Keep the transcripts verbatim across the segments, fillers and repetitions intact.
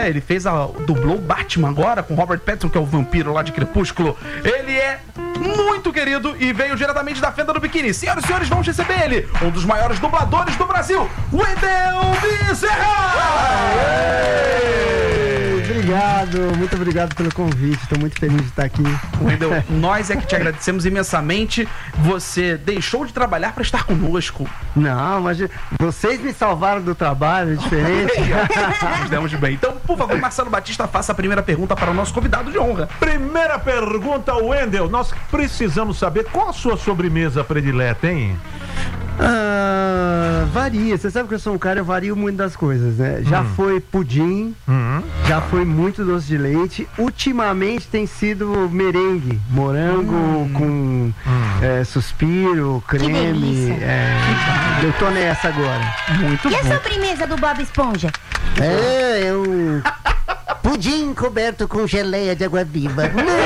né? Ele fez a... dublou o Batman agora com Robert Pattinson, que é o vampiro lá de Crepúsculo. Ele é muito querido e veio diretamente da Fenda do Biquíni. Senhoras e senhores, vamos receber ele, um dos maiores dubladores do Brasil, Wendel Bezerra! Obrigado, muito obrigado pelo convite, estou muito feliz de estar aqui. Wendel, nós é que te agradecemos imensamente. Você deixou de trabalhar para estar conosco. Não, mas vocês me salvaram do trabalho, é diferente. Nos demos bem. Então, por favor, Marcelo Batista, faça a primeira pergunta para o nosso convidado de honra. Primeira pergunta, Wendel, nós precisamos saber qual a sua sobremesa predileta, hein? Ah, varia, você sabe que eu sou um cara, eu vario muito das coisas, né? Já hum. foi pudim, hum. já foi muito doce de leite. Ultimamente tem sido merengue, morango hum. com hum. É, suspiro, creme. É, eu tô nessa agora. Muito e bom. E a sobremesa do Bob Esponja? É, é um pudim coberto com geleia de água-viva.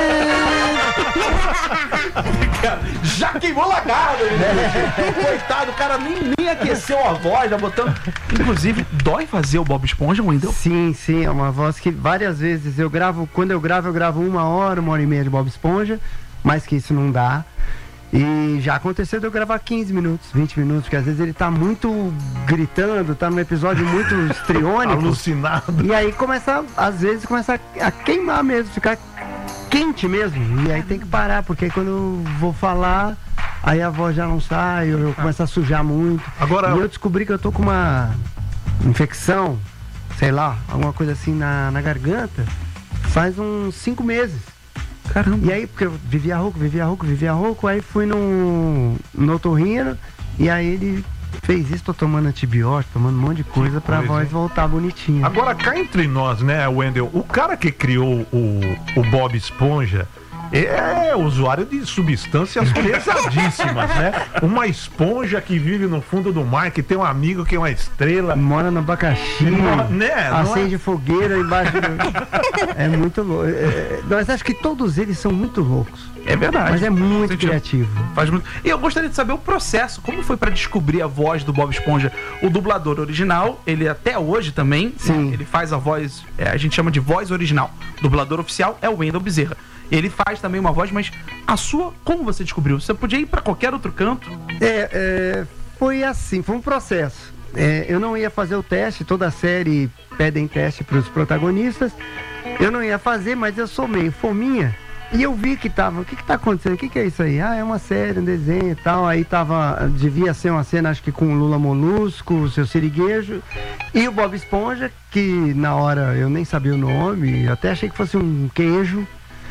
Já queimou lagarto, né? Coitado, o cara nem, nem aqueceu a voz, já botando. Inclusive, dói fazer o Bob Esponja, Wendel? Sim, sim, é uma voz que várias vezes eu gravo, quando eu gravo, eu gravo uma hora, uma hora e meia de Bob Esponja, mais que isso não dá. E já aconteceu de eu gravar quinze minutos, vinte minutos, porque às vezes ele tá muito gritando, tá num episódio muito histriônico. Alucinado. E aí começa, às vezes, começa a, a queimar mesmo, ficar quente mesmo. E aí tem que parar, porque aí quando eu vou falar, aí a voz já não sai, eu, eu começo a sujar muito. Agora... E eu descobri que eu tô com uma infecção, sei lá, alguma coisa assim na, na garganta, faz uns cinco meses. Caramba. E aí, porque eu vivia rouco, vivia rouco, vivia rouco, aí fui no, no otorrino, e aí ele fez isso, tô tomando antibiótico, tomando um monte de coisa pra pois voz é. voltar bonitinha. Agora, cá entre nós, né, Wendel, o cara que criou o, o Bob Esponja é usuário de substâncias pesadíssimas, né? Uma esponja que vive no fundo do mar, que tem um amigo que é uma estrela. Mora no abacaxi, Não, né? acende Não é... fogueira embaixo do... É muito louco. É, mas acho que todos eles são muito loucos. É verdade. Mas é muito Sentido. criativo. Faz muito. E eu gostaria de saber o processo. Como foi pra descobrir a voz do Bob Esponja? O dublador original, ele até hoje também, sim, ele faz a voz, é, a gente chama de voz original. O dublador oficial é o Wendel Bezerra. Ele faz também uma voz, mas a sua, como você descobriu? Você podia ir pra qualquer outro canto? É, é foi assim, foi um processo. É, eu não ia fazer o teste, toda a série pedem teste para os protagonistas. Eu não ia fazer, mas eu sou meio fominha. E eu vi que tava, o que que tá acontecendo? O que que é isso aí? Ah, é uma série, um desenho e tal. Aí tava, devia ser uma cena, acho que com o Lula Molusco, o Seu Siriguejo e o Bob Esponja, que na hora eu nem sabia o nome, até achei que fosse um queijo.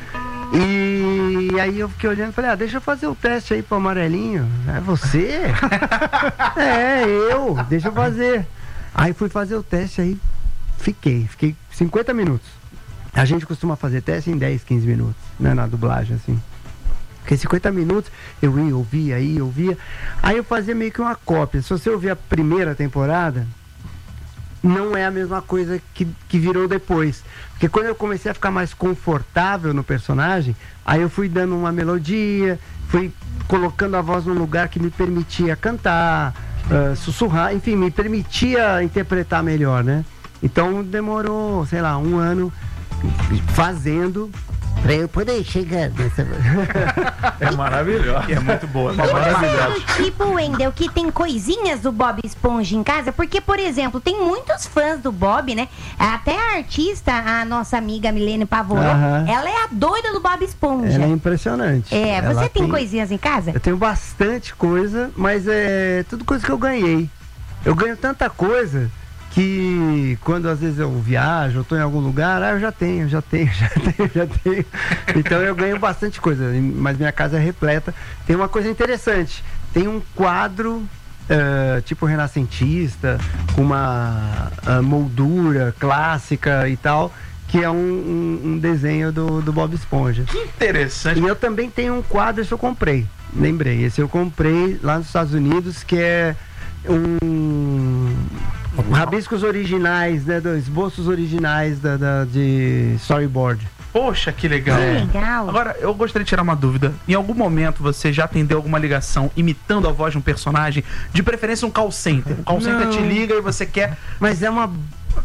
E aí eu fiquei olhando e falei, ah, deixa eu fazer o teste aí pro amarelinho. É você? É, eu, deixa eu fazer. Aí fui fazer o teste aí, fiquei, fiquei cinquenta minutos. A gente costuma fazer teste em dez, quinze minutos, né, na dublagem, assim. Fiquei cinquenta minutos, eu ia, ouvia, ia, ouvia. Aí eu fazia meio que uma cópia. Se você ouvir a primeira temporada, não é a mesma coisa que, que virou depois. Porque quando eu comecei a ficar mais confortável no personagem, aí eu fui dando uma melodia, fui colocando a voz num lugar que me permitia cantar, uh, sussurrar, enfim, me permitia interpretar melhor, né? Então demorou, sei lá, um ano fazendo pra eu poder chegar nessa... É maravilhoso. É muito boa. É Você maravilhoso. é do tipo, Wendel, que tem coisinhas do Bob Esponja em casa? Porque, por exemplo, tem muitos fãs do Bob, né? Até a artista, a nossa amiga Milene Pavoró, Aham. ela é a doida do Bob Esponja. Ela é impressionante. É, Ela você tem coisinhas em casa? Eu tenho bastante coisa, mas é tudo coisa que eu ganhei. Eu ganho tanta coisa que quando às vezes eu viajo, eu tô em algum lugar, ah, eu já tenho, já tenho, já tenho, já tenho. Então eu ganho bastante coisa, mas minha casa é repleta. Tem uma coisa interessante, tem um quadro uh, tipo renascentista, com uma uh, moldura clássica e tal, que é um, um, um desenho do, do Bob Esponja. Que interessante. E eu também tenho um quadro, esse eu comprei, lembrei, esse eu comprei lá nos Estados Unidos, que é um... rabiscos originais, né, dos esboços originais da, da, de storyboard. Poxa, que legal. Que legal. Agora, eu gostaria de tirar uma dúvida. Em algum momento você já atendeu alguma ligação imitando a voz de um personagem? De preferência um call center. Um call center Não. te liga e você quer... Mas é uma...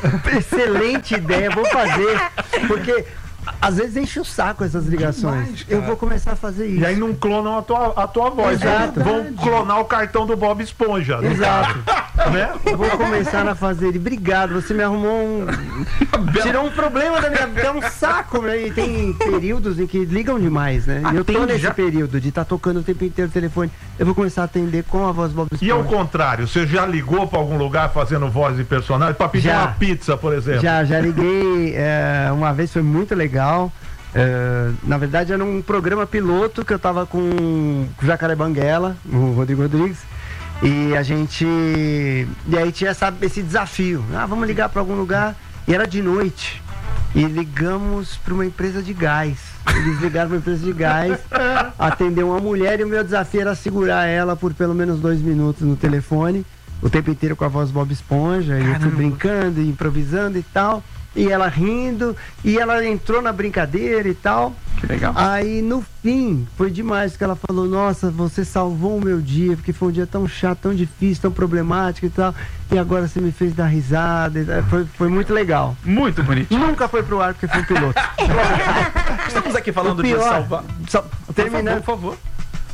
excelente ideia, vou fazer. Porque às vezes enche o saco essas ligações. Demais, eu vou começar a fazer isso. E aí não clonam a tua, a tua voz. Exato. Vão clonar o cartão do Bob Esponja. no Exato. caso, né? Eu vou começar a fazer ele. Obrigado, você me arrumou um. Tirou um problema da minha vida. É um saco, né? E tem períodos em que ligam demais, né? E eu tô Atende nesse já? período de estar tocando o tempo inteiro o telefone. Eu vou começar a atender com a voz Bob Esponja. E ao contrário, você já ligou pra algum lugar fazendo voz de personagem pra pedir Já. uma pizza, por exemplo? Já, já liguei é, uma vez, foi muito legal. É, na verdade era um programa piloto que eu tava com o Jacaré Banguela, o Rodrigo Rodrigues, e a gente. E aí tinha essa, esse desafio. Ah, vamos ligar para algum lugar. E era de noite. E ligamos para uma empresa de gás. Eles ligaram para uma empresa de gás, atendeu uma mulher e o meu desafio era segurar ela por pelo menos dois minutos no telefone, o tempo inteiro com a voz Bob Esponja. E eu fui brincando, e improvisando e tal. E ela rindo, e ela entrou na brincadeira e tal. Que legal. Aí no fim, foi demais que ela falou: nossa, você salvou o meu dia, porque foi um dia tão chato, tão difícil, tão problemático e tal. E agora você me fez dar risada. e tal." Foi, foi muito legal. Muito bonito. Nunca foi pro ar porque foi um piloto. Estamos aqui falando O pior, de salvar. só- terminando, Por favor, por favor.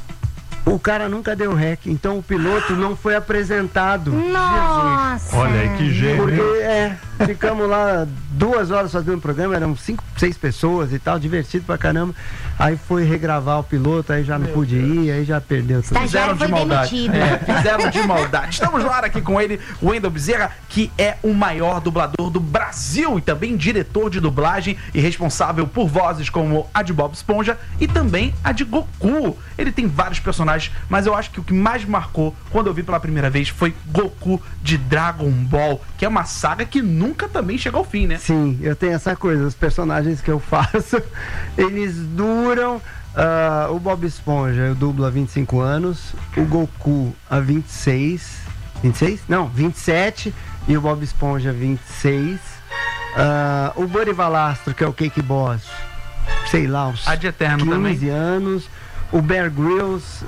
o cara nunca deu rec, então o piloto não foi apresentado. Nossa. Olha aí que gênio. Porque, hein? é, ficamos lá duas horas fazendo o programa, eram cinco, seis pessoas e tal, divertido pra caramba. Aí foi regravar o piloto, aí já não pude ir, aí já perdeu tudo. Estagiário Fizeram de foi maldade. demitido. É, fizeram de maldade. Estamos no ar aqui com ele, o Wendel Bezerra, que é o maior dublador do Brasil e também diretor de dublagem e responsável por vozes como a de Bob Esponja e também a de Goku. Ele tem vários personagens, mas eu acho que o que mais me marcou quando eu vi pela primeira vez foi Goku de Dragon Ball, que é uma saga que nunca também chegou ao fim, né? Sim, eu tenho essa coisa, os personagens que eu faço, eles duram. ah, o Bob Esponja eu dublo há vinte e cinco anos, o Goku há vinte e seis. vinte e seis? Não, vinte e sete. E o Bob Esponja vinte e seis. Ah, o Buddy Valastro, que é o Cake Boss, sei lá, uns A de Eterno quinze também. anos. O Bear Grylls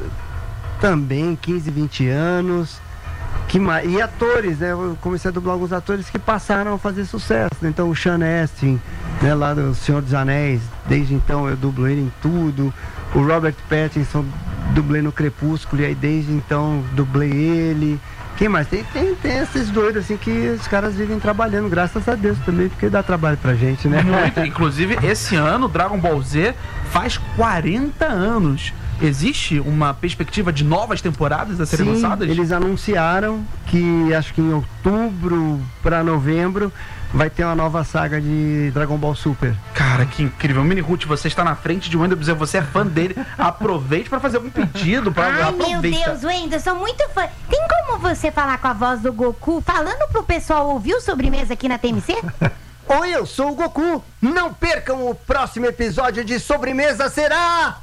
também, quinze, vinte anos. Que mais? E atores, né? Eu comecei a dublar alguns atores que passaram a fazer sucesso, né? Então o Sean Astin, né, lá do Senhor dos Anéis, desde então eu dublo ele em tudo. O Robert Pattinson, dublei no Crepúsculo, e aí desde então dublei ele. Quem mais? Tem, tem, tem esses doidos assim que os caras vivem trabalhando, graças a Deus também, porque dá trabalho pra gente, né? Muito. Inclusive, esse ano, Dragon Ball Z faz quarenta anos. Existe uma perspectiva de novas temporadas a serem Sim, lançadas? eles anunciaram que acho que em outubro para novembro vai ter uma nova saga de Dragon Ball Super. Cara, que incrível. Mini Ruth, você está na frente de Wendel Bezerra, você é fã dele. Aproveite para fazer algum pedido. Pra... Ai, meu Aproveita. Deus, Wendel, sou muito fã. Tem como você falar com a voz do Goku, falando pro pessoal ouvir o Sobremesa aqui na T M C? Oi, eu sou o Goku. Não percam o próximo episódio de Sobremesa, será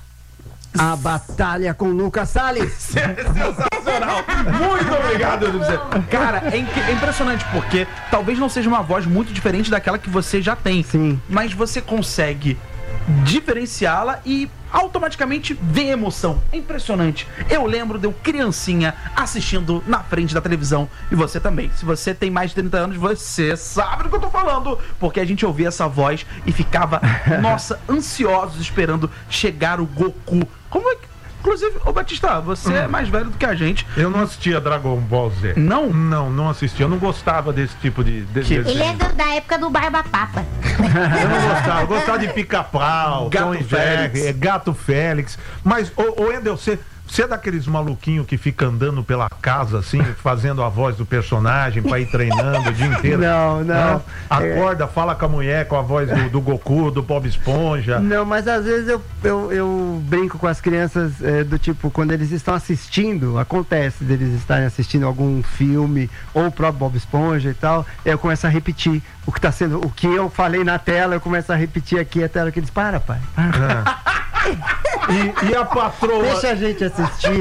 a batalha com Lucas Salles. Sensacional. Muito obrigado, Wendel Bezerra. Cara, é, inc- é impressionante porque talvez não seja uma voz muito diferente daquela que você já tem. Sim. Mas você consegue diferenciá-la e automaticamente ver emoção. É impressionante. Eu lembro de eu criancinha assistindo na frente da televisão, e você também. Se você tem mais de trinta anos, você sabe do que eu tô falando, porque a gente ouvia essa voz e ficava, nossa, ansiosos esperando chegar o Goku. Como é que... Inclusive, ô Batista, você é mais velho do que a gente. Eu não assistia Dragon Ball Z. Não? Não, não assistia. Eu não gostava desse tipo de, de Que- desenho. Ele é do- da época do Barba Papa. Eu não gostava. Eu gostava de Pica-Pau, Gato Tom e Félix. Jerry, é, Gato Félix. Mas, ô, ô Wendel, você... Você é daqueles maluquinhos que fica andando pela casa, assim, fazendo a voz do personagem pra ir treinando o dia inteiro? Não, não. Hã? Acorda, fala com a mulher com a voz do, do Goku, do Bob Esponja. Não, mas às vezes eu, eu, eu brinco com as crianças é, do tipo, quando eles estão assistindo, acontece deles estarem assistindo algum filme, ou o próprio Bob Esponja e tal, eu começo a repetir o que tá sendo, o que eu falei na tela, eu começo a repetir aqui a tela que eles, para, pai, para. E, e a patroa. Deixa a gente assistir.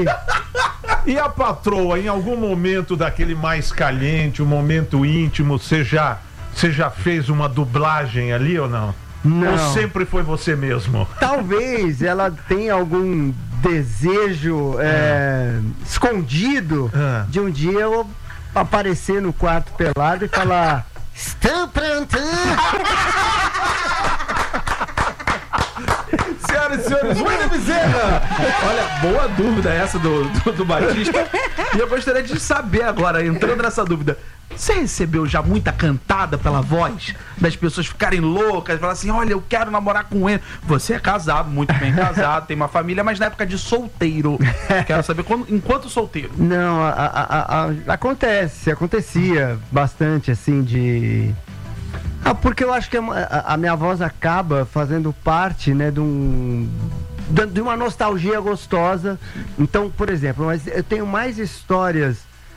E a patroa, em algum momento daquele mais caliente, um momento íntimo, você já, você já fez uma dublagem ali ou não? Não. Ou sempre foi você mesmo? Talvez ela tenha algum desejo é, escondido É. de um dia eu aparecer no quarto pelado e falar: Estou pronto! Senhoras e senhores, Wendel Bezerra! Olha, boa dúvida essa do, do, do Batista. E eu gostaria de saber agora, entrando nessa dúvida, você recebeu já muita cantada pela voz? Das pessoas ficarem loucas, falar assim, olha, eu quero namorar com o Wendel. Você é casado, muito bem casado, tem uma família, mas na época de solteiro. Quero saber, quando, enquanto solteiro. Não, a, a, a, a, acontece, acontecia bastante, assim, de... Ah, porque eu acho que a, a minha voz acaba fazendo parte, né, de um... de uma nostalgia gostosa. Então, por exemplo, mas eu tenho mais histórias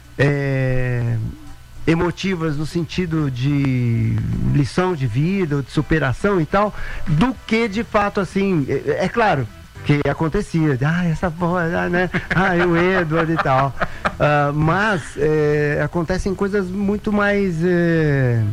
é, emotivas no sentido de lição de vida, de superação e tal, do que de fato, assim, é, é claro que acontecia, ah, essa voz, ah, né, ah, eu Edward e tal, uh, mas é, acontecem coisas muito mais é,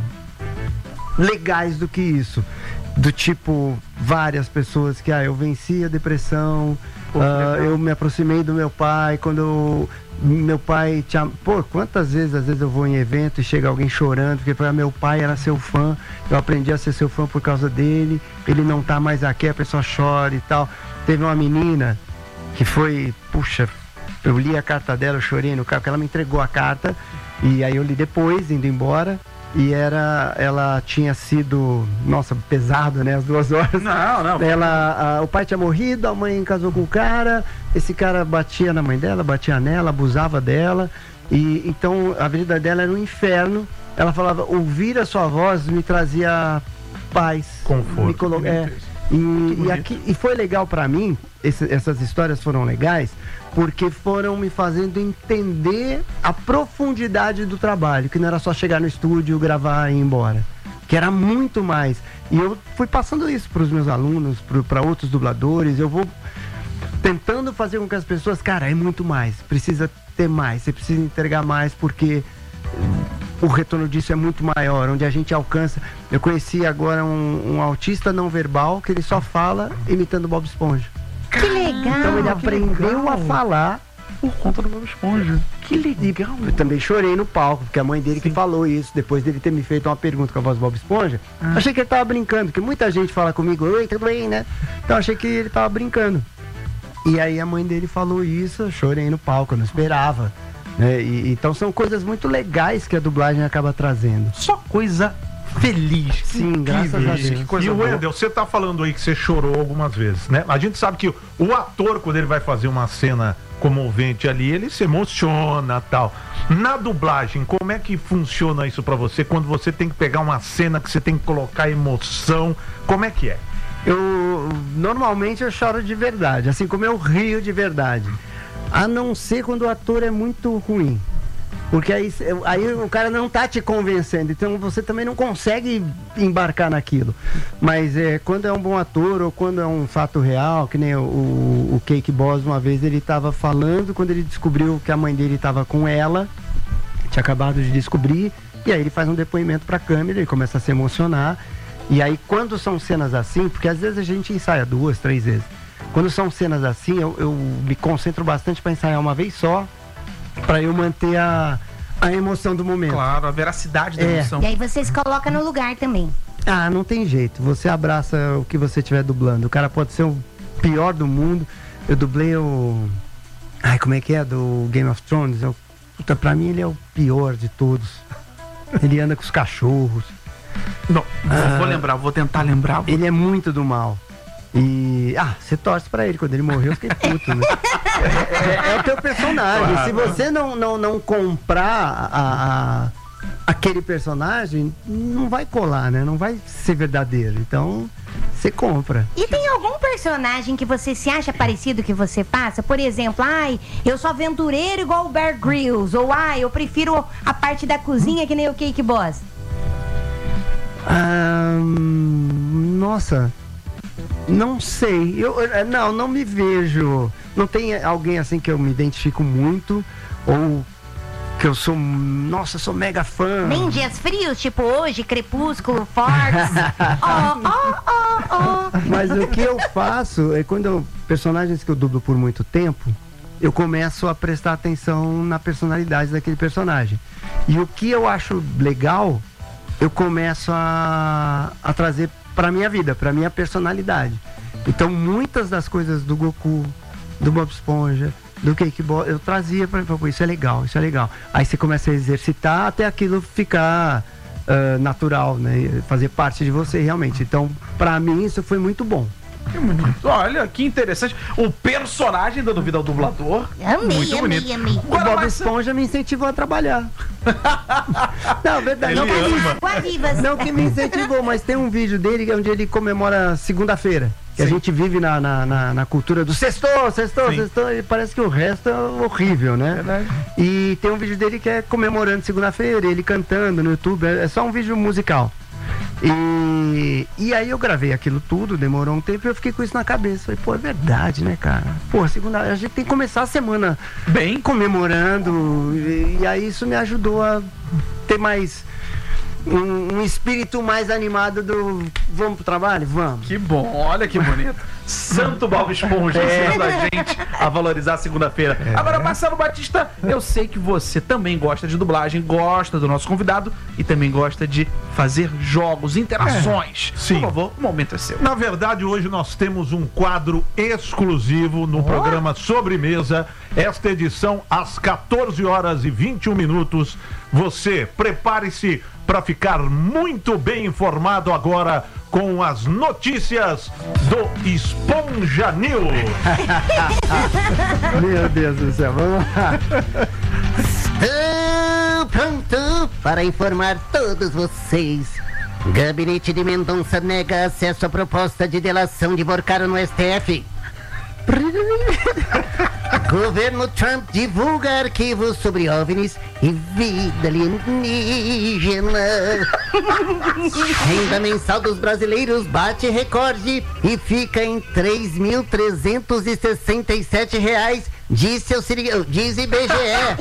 legais do que isso. Do tipo, várias pessoas que, ah, eu venci a depressão, Pô, uh, eu me aproximei do meu pai, quando eu, meu pai tinha... Pô, quantas vezes, às vezes eu vou em evento e chega alguém chorando, porque ah, meu pai era seu fã, eu aprendi a ser seu fã por causa dele, ele não tá mais aqui, a pessoa chora e tal. Teve uma menina que foi, puxa, eu li a carta dela, eu chorei no carro, porque ela me entregou a carta, e aí eu li depois, indo embora. E era, ela tinha sido, nossa, pesado, né, as duas horas. Não, não. Ela, a, o pai tinha morrido, a mãe casou com o cara, esse cara batia na mãe dela, batia nela, abusava dela. E então a vida dela era um inferno. Ela falava, ouvir a sua voz me trazia paz. Conforto. Me colo... é, e, e, aqui, e foi legal pra mim, esse, essas histórias foram legais, porque foram me fazendo entender a profundidade do trabalho, que não era só chegar no estúdio, gravar e ir embora, que era muito mais. E eu fui passando isso para os meus alunos, para outros dubladores, eu vou tentando fazer com que as pessoas, cara, é muito mais, precisa ter mais, você precisa entregar mais, porque o retorno disso é muito maior, onde a gente alcança. Eu conheci agora um, um autista não verbal, que ele só fala imitando Bob Esponja. Que legal! Então ele aprendeu legal. a falar por conta do Bob Esponja. Que legal! Eu também chorei no palco, porque a mãe dele Sim. que falou isso, depois dele ter me feito uma pergunta com a voz do Bob Esponja. Ah. Achei que ele tava brincando, porque muita gente fala comigo, oi, tudo bem, né? Então achei que ele tava brincando. E aí a mãe dele falou isso, eu chorei no palco, eu não esperava. Né? E, então são coisas muito legais que a dublagem acaba trazendo. Só coisa feliz. Sim, graças a Deus. Que coisa e o Wendel, você tá falando aí que você chorou algumas vezes, né? A gente sabe que o, o ator, quando ele vai fazer uma cena comovente ali, ele se emociona, tal. Na dublagem, como é que funciona isso pra você? Quando você tem que pegar uma cena que você tem que colocar emoção, como é que é? Eu, normalmente eu choro de verdade, assim como eu rio de verdade. A não ser quando o ator é muito ruim. Porque aí, aí o cara não tá te convencendo, então você também não consegue embarcar naquilo. Mas é, quando é um bom ator ou quando é um fato real, que nem o, o, o Cake Boss, uma vez ele tava falando, quando ele descobriu que a mãe dele tava com ela, tinha acabado de descobrir, e aí ele faz um depoimento pra câmera, ele começa a se emocionar. E aí quando são cenas assim, porque às vezes a gente ensaia duas, três vezes. Quando são cenas assim, eu, eu me concentro bastante para ensaiar uma vez só, para eu manter a, a emoção do momento. Claro, a veracidade da É. emoção. E aí você se coloca no lugar também. Ah, não tem jeito. Você abraça o que você estiver dublando. O cara pode ser o pior do mundo. Eu dublei o... Ai, como é que é? Do Game of Thrones. Eu... Puta, pra mim ele é o pior de todos. Ele anda com os cachorros. Não, vou, Ah. vou lembrar, vou tentar lembrar. Vou... Ele é muito do mal. E... Ah, você torce pra ele. Quando ele morreu, eu fiquei puto, né? É, é, é o teu personagem. Claro. Se você não, não, não comprar a, a, aquele personagem, não vai colar, né? Não vai ser verdadeiro. Então, você compra. E tem algum personagem que você se acha parecido que você faça? Por exemplo, ai, eu sou aventureiro igual o Bear Grylls. Ou ai, eu prefiro a parte da cozinha que nem o Cake Boss. Ah, nossa, não sei. Eu, eu- não, não me vejo. Não tem alguém assim que eu me identifico muito ou que eu sou, nossa, sou mega fã. Nem dias frios, tipo hoje, Crepúsculo, Fortes. Ó, ó, ó, ó. Mas o que eu faço é quando eu, personagens que eu dublo por muito tempo, eu começo a prestar atenção na personalidade daquele personagem. E o que eu acho legal eu começo a, a trazer pra minha vida, pra minha personalidade. Então muitas das coisas do Goku, do Bob Esponja, do Cake Boss, eu trazia pra mim, pô, isso é legal, isso é legal. Aí você começa a exercitar até aquilo ficar uh, natural, né? Fazer parte de você realmente. Então, pra mim, isso foi muito bom. Que bonito. Olha, que interessante. O personagem dando vida ao dublador. Amei, muito amei, bonito. amei. O Bob Esponja me incentivou a trabalhar. Não, verdade. Ele Não, que me- ama. Guarivas. não que me incentivou, mas tem um vídeo dele onde ele comemora segunda-feira. Que a Sim. gente vive na, na, na, na cultura do sextou, sextou, Sim. sextou, e parece que o resto é horrível, né? Verdade. E tem um vídeo dele que é comemorando segunda-feira, ele cantando no YouTube, é é só um vídeo musical. E, e aí eu gravei aquilo tudo, demorou um tempo e eu fiquei com isso na cabeça. Falei, pô, é verdade, né, cara? Pô, segunda, a gente tem que começar a semana Bem, comemorando, e, e aí isso me ajudou a ter mais um, um espírito mais animado do vamos pro trabalho? Vamos. que bom. Olha que bonito. Santo Bob Esponja ensinando a gente a valorizar a segunda-feira. Agora, Marcelo Batista, eu sei que você também gosta de dublagem, gosta do nosso convidado e também gosta de fazer jogos, interações. É, sim. Por favor, o momento é seu. Na verdade, hoje nós temos um quadro exclusivo no programa Sobremesa. Esta edição, às quatorze horas e vinte e um minutos. Você prepare-se para ficar muito bem informado agora com as notícias do Esponja News. Meu Deus do céu, vamos lá. Estou pronto para informar todos vocês. Gabinete de Mendonça nega acesso à proposta de delação de Borcaro no S T F. Governo Trump divulga arquivos sobre OVNIs e vida alienígena. Renda mensal dos brasileiros bate recorde e fica em três mil trezentos e sessenta e sete reais, disse, o Siri... diz I B G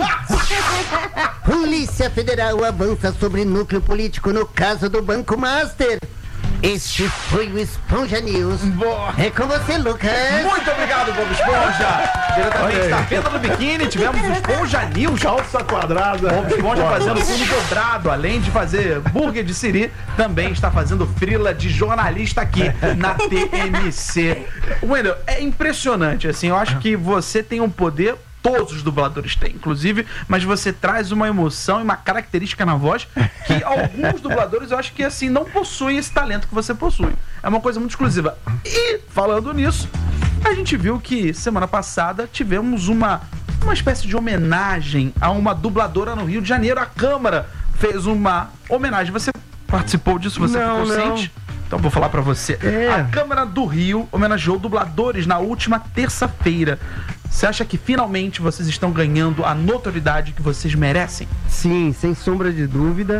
E. Polícia Federal avança sobre núcleo político no caso do Banco Master. Este foi o Esponja News. Boa. É com você, Lucas. Muito obrigado, Bob Esponja. Diretamente da Fenda do Biquíni, tivemos o Esponja News. Calça quadrada. Bob Esponja fazendo filme dobrado, além de fazer burger de siri, também está fazendo frila de jornalista aqui na T M C. Wendel, é impressionante, assim, eu acho que você tem um poder, todos os dubladores têm, inclusive, mas você traz uma emoção e uma característica na voz que alguns dubladores eu acho que, assim, não possuem esse talento que você possui. É uma coisa muito exclusiva. E, falando nisso, a gente viu que semana passada tivemos uma, uma espécie de homenagem a uma dubladora no Rio de Janeiro. A Câmara fez uma homenagem. Você participou disso? Você Não, ficou não. ciente? Então vou falar pra você. É. A Câmara do Rio homenageou dubladores na última terça-feira. Você acha que finalmente vocês estão ganhando a notoriedade que vocês merecem? Sim, sem sombra de dúvida.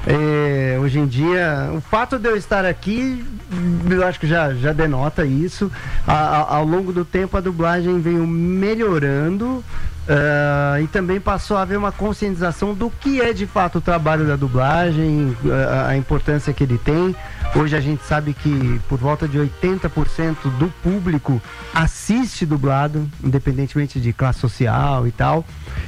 É, hoje em dia, o fato de eu estar aqui, eu acho que já, já denota isso. A- a- ao longo do tempo, a dublagem veio melhorando. ah, e também passou a haver uma conscientização do que é de fato o trabalho da dublagem, a, a importância que ele tem. Hoje a gente sabe que por volta de oitenta por cento do público assiste dublado, independentemente de classe social e tal.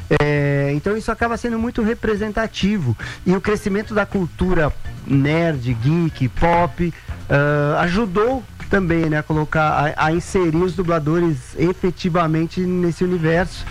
É, então isso acaba sendo muito representativo. E o crescimento da cultura nerd, geek, pop, ah, ajudou também, né, a colocar, a, a inserir os dubladores efetivamente nesse universo.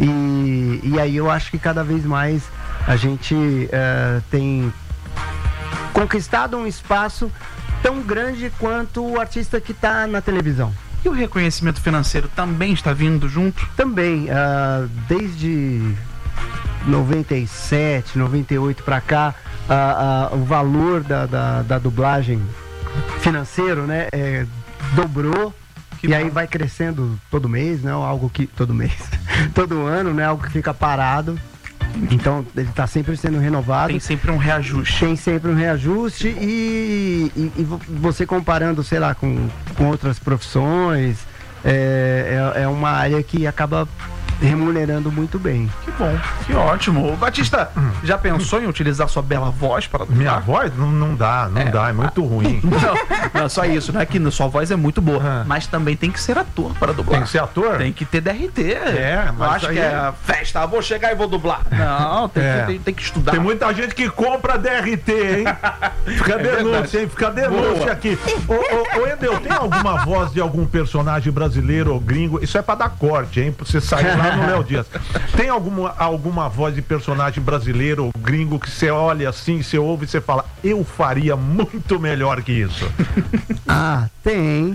E, e aí eu acho que cada vez mais a gente eh, tem conquistado um espaço tão grande quanto o artista que está na televisão. E o reconhecimento financeiro também está vindo junto? Também, ah, desde noventa e sete, noventa e oito para cá, ah, ah, o valor da, da, da dublagem financeiro, né, eh, dobrou. Que e aí bom. vai crescendo todo mês, né? Algo que. Todo mês. Todo ano, né? Algo que fica parado. Então ele está sempre sendo renovado. Tem sempre um reajuste. Tem sempre um reajuste e, e- e vo- você comparando, sei lá, com, com outras profissões, é, é, é uma área que acaba remunerando muito bem. Que bom, que ótimo. Batista, já pensou em utilizar sua bela voz para dublar? Minha voz? Não, não dá, não É. dá, é muito ruim. Não, não, só isso, não é que sua voz é muito boa, Ah. mas também tem que ser ator para dublar. Tem que ser ator? Tem que ter D R T. É, não mas acho aí que é é- festa, vou chegar e vou dublar. Não, tem, É. que, tem, tem que estudar. Tem muita gente que compra D R T, hein? Fica denúncia, verdade. hein? Fica denúncia Boa. aqui. Ô, ô, ô, Endel, tem alguma voz de algum personagem brasileiro ou gringo? Isso é pra dar corte, hein? Pra você sair lá no Léo Dias. Tem alguma, alguma voz de personagem brasileiro ou gringo que você olha assim, você ouve e você fala, eu faria muito melhor que isso? Ah, tem.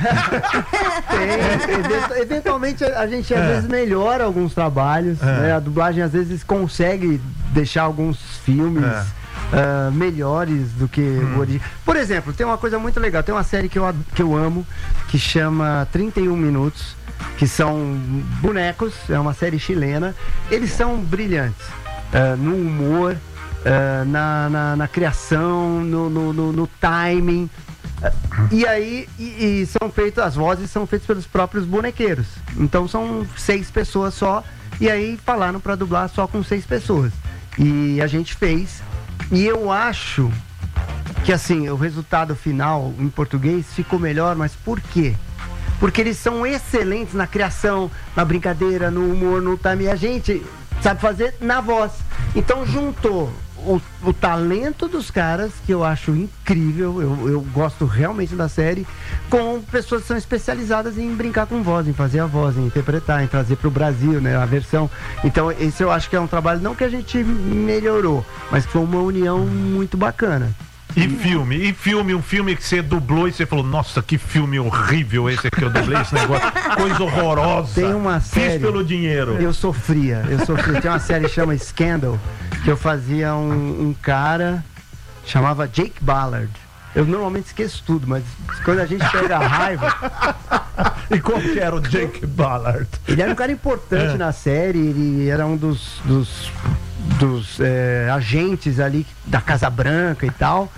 tem. Event- Eventualmente a a gente às É. vezes melhora alguns trabalhos. É. Né? A dublagem às vezes consegue deixar alguns filmes É. ah, melhores do que o original. Por exemplo, tem uma coisa muito legal. Tem uma série que eu, ad- que eu amo que chama trinta e um minutos, que são bonecos, é uma série chilena. Eles são brilhantes ah, no humor, ah, na, na, na criação, no, no, no, no timing. E aí, e, e são feitas, as vozes são feitas pelos próprios bonequeiros. Então são seis pessoas só. E aí falaram pra dublar só com seis pessoas. E a gente fez. E eu acho que assim, o resultado final em português ficou melhor, mas por quê? Porque eles são excelentes na criação, na brincadeira, no humor, no time. E a gente sabe fazer na voz. Então juntou o, o talento dos caras, que eu acho incrível, eu, eu gosto realmente da série, com pessoas que são especializadas em brincar com voz, em fazer a voz, em interpretar, em trazer para o Brasil, né, a versão. Então esse eu acho que é um trabalho, não que a gente melhorou, mas que foi uma união muito bacana. E filme? E filme? Um filme que você dublou e você falou, nossa, que filme horrível esse que eu dublei, esse negócio. Coisa horrorosa. Tem uma Fiz série- pelo dinheiro. Eu sofria, eu sofria. Tem uma série que chama Scandal, que eu fazia um, um cara, chamava Jake Ballard. Eu normalmente esqueço tudo, mas quando a gente pega a raiva, E como que era o Jake Ballard? ele era um cara importante É. na série, ele era um dos, dos, dos é, agentes ali da Casa Branca e tal.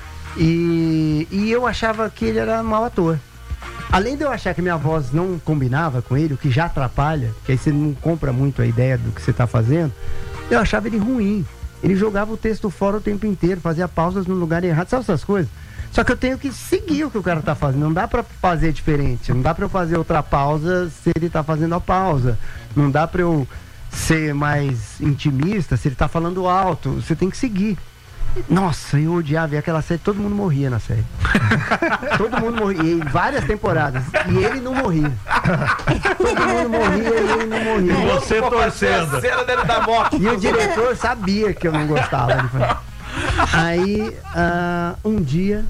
E, e eu achava que ele era mau ator. Além de eu achar que minha voz não combinava com ele, o que já atrapalha, que aí você não compra muito a ideia do que você está fazendo, eu achava ele ruim. Ele jogava o texto fora o tempo inteiro, fazia pausas no lugar errado, sabe essas coisas? Só que eu tenho que seguir o que o cara tá fazendo, não dá pra fazer diferente, não dá pra eu fazer outra pausa se ele tá fazendo a pausa, não dá pra eu ser mais intimista se ele tá falando alto, você tem que seguir. Nossa, eu odiava, e aquela série, todo mundo morria na série. Todo mundo morria, e várias temporadas, e ele não morria. Todo mundo morria e ele não morria. E você torcendo. A cena dele da morte. E o diretor sabia que eu não gostava. Ele falou. Aí, ah, um dia,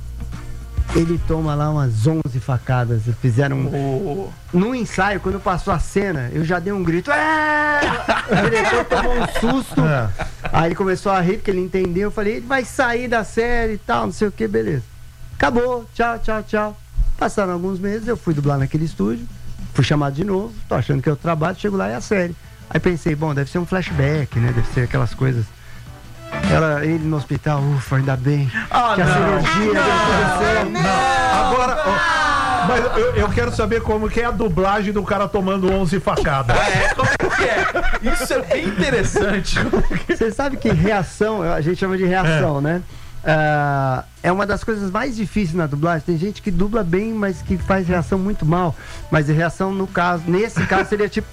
ele toma lá umas onze facadas. Fizeram um... Oh. No ensaio, quando passou a cena, eu já dei um grito. "Ah!" O diretor tomou um susto. É. Aí ele começou a rir, porque ele entendeu. Eu falei, ele vai sair da série e tal, não sei o que, beleza. Acabou, tchau, tchau, tchau. Passaram alguns meses, eu fui dublar naquele estúdio. Fui chamado de novo, tô achando que é o trabalho, chego lá e é a série. Aí pensei, bom, deve ser um flashback, né? Deve ser aquelas coisas. Ela, ele no hospital, ufa, ainda bem. Ah, que a não. cirurgia deu tudo certo. Agora, ó, mas eu, eu quero saber como que é a dublagem do cara tomando onze facadas. É, como é que é? Isso é bem interessante. Você sabe que reação, a gente chama de reação, né? Ah, é uma das coisas mais difíceis na dublagem. Tem gente que dubla bem, mas que faz reação muito mal. Mas a reação, no caso, nesse caso, seria tipo.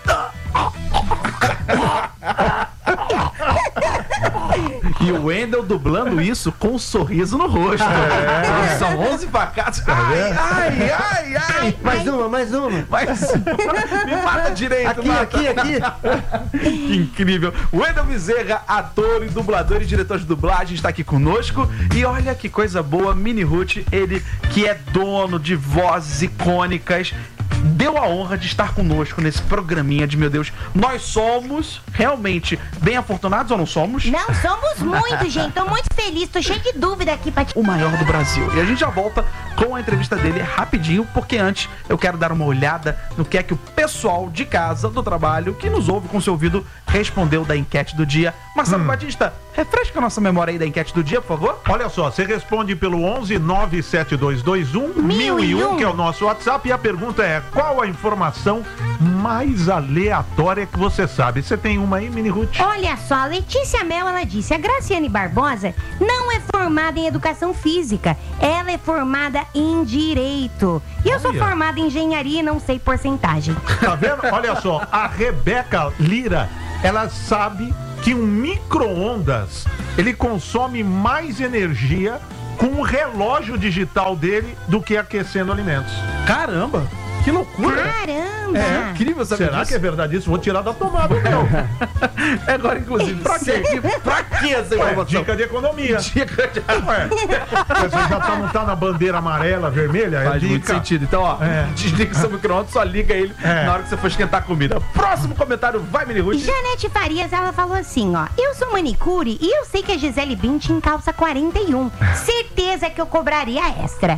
E o Wendel dublando isso com um sorriso no rosto. É. São onze facadas. Ai, ai, ai, ai. Mais uma, mais uma. Mas me mata direito, Aqui, mata. aqui, aqui. Que incrível. Wendel Bezerra, ator e dublador e diretor de dublagem, está aqui conosco. E olha que coisa boa, Mini Ruth, ele que é dono de vozes icônicas, deu a honra de estar conosco nesse programinha de, meu Deus, nós somos realmente bem afortunados ou não somos? Não, somos muito, gente. Tô muito feliz, tô cheio de dúvida aqui pra te... O maior do Brasil. E a gente já volta com a entrevista dele rapidinho, porque antes eu quero dar uma olhada no que é que o pessoal de casa, do trabalho, que nos ouve com seu ouvido, respondeu da enquete do dia. Marcelo Hum. Batista, refresca a nossa memória aí da enquete do dia, por favor. Olha só, você responde pelo onze nove sete dois dois um mil e um, que é o nosso WhatsApp, e a pergunta é: qual a informação mais aleatória que você sabe. Você tem uma aí, Mini Ruth? Olha só, a Letícia Mel, ela disse: a Graciane Barbosa não é formada em educação física, ela é formada em direito. E eu sou Olha. formada em engenharia e não sei porcentagem. Tá vendo? Olha só, a Rebeca Lira, ela sabe que um micro-ondas, ele consome mais energia com o relógio digital dele do que aquecendo alimentos. Caramba, que loucura. Caramba! É incrível saber Será disso. que é verdade isso? Vou tirar da tomada, meu. É agora, inclusive, pra quê? Pra que essa Ué, informação? dica de economia. Dica de... Ué, você já tá, não tá na bandeira amarela, vermelha? É Faz muito dica. sentido. Então, ó, É. desliga seu micro-ondas, só liga ele É. na hora que você for esquentar a comida. Próximo comentário, vai, Mini Ruth. Janete Farias, ela falou assim, ó: eu sou manicure e eu sei que a Gisele Bündchen calça quarenta e um. Certeza que eu cobraria extra.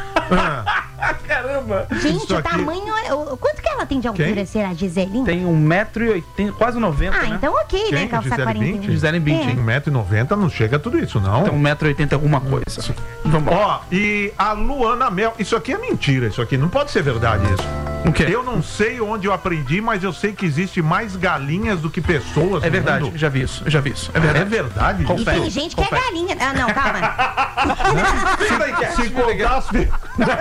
Ah, caramba. Gente, Isso o aqui- tamanho é... o- Quanto que ela tem de altura, Quem? será, Giselinha? Tem um metro e oitenta, quase noventa, Ah, né? então ok, Quem? né? Calçar Gisele quarenta e um. Bündchen? Gisele Bündchen. um metro e noventa não chega a tudo isso, não. Tem um metro e oitenta alguma coisa. Vamos lá. Ó, e a Luana Mel, isso aqui é mentira, isso aqui não pode ser verdade isso. O quê? Eu não sei onde eu aprendi, mas eu sei que existe mais galinhas do que pessoas. É no verdade, mundo. já vi isso, eu já vi isso. É É verdade. verdade? E Confere. tem gente que é Confere. galinha. Ah, não, calma. Se contasse.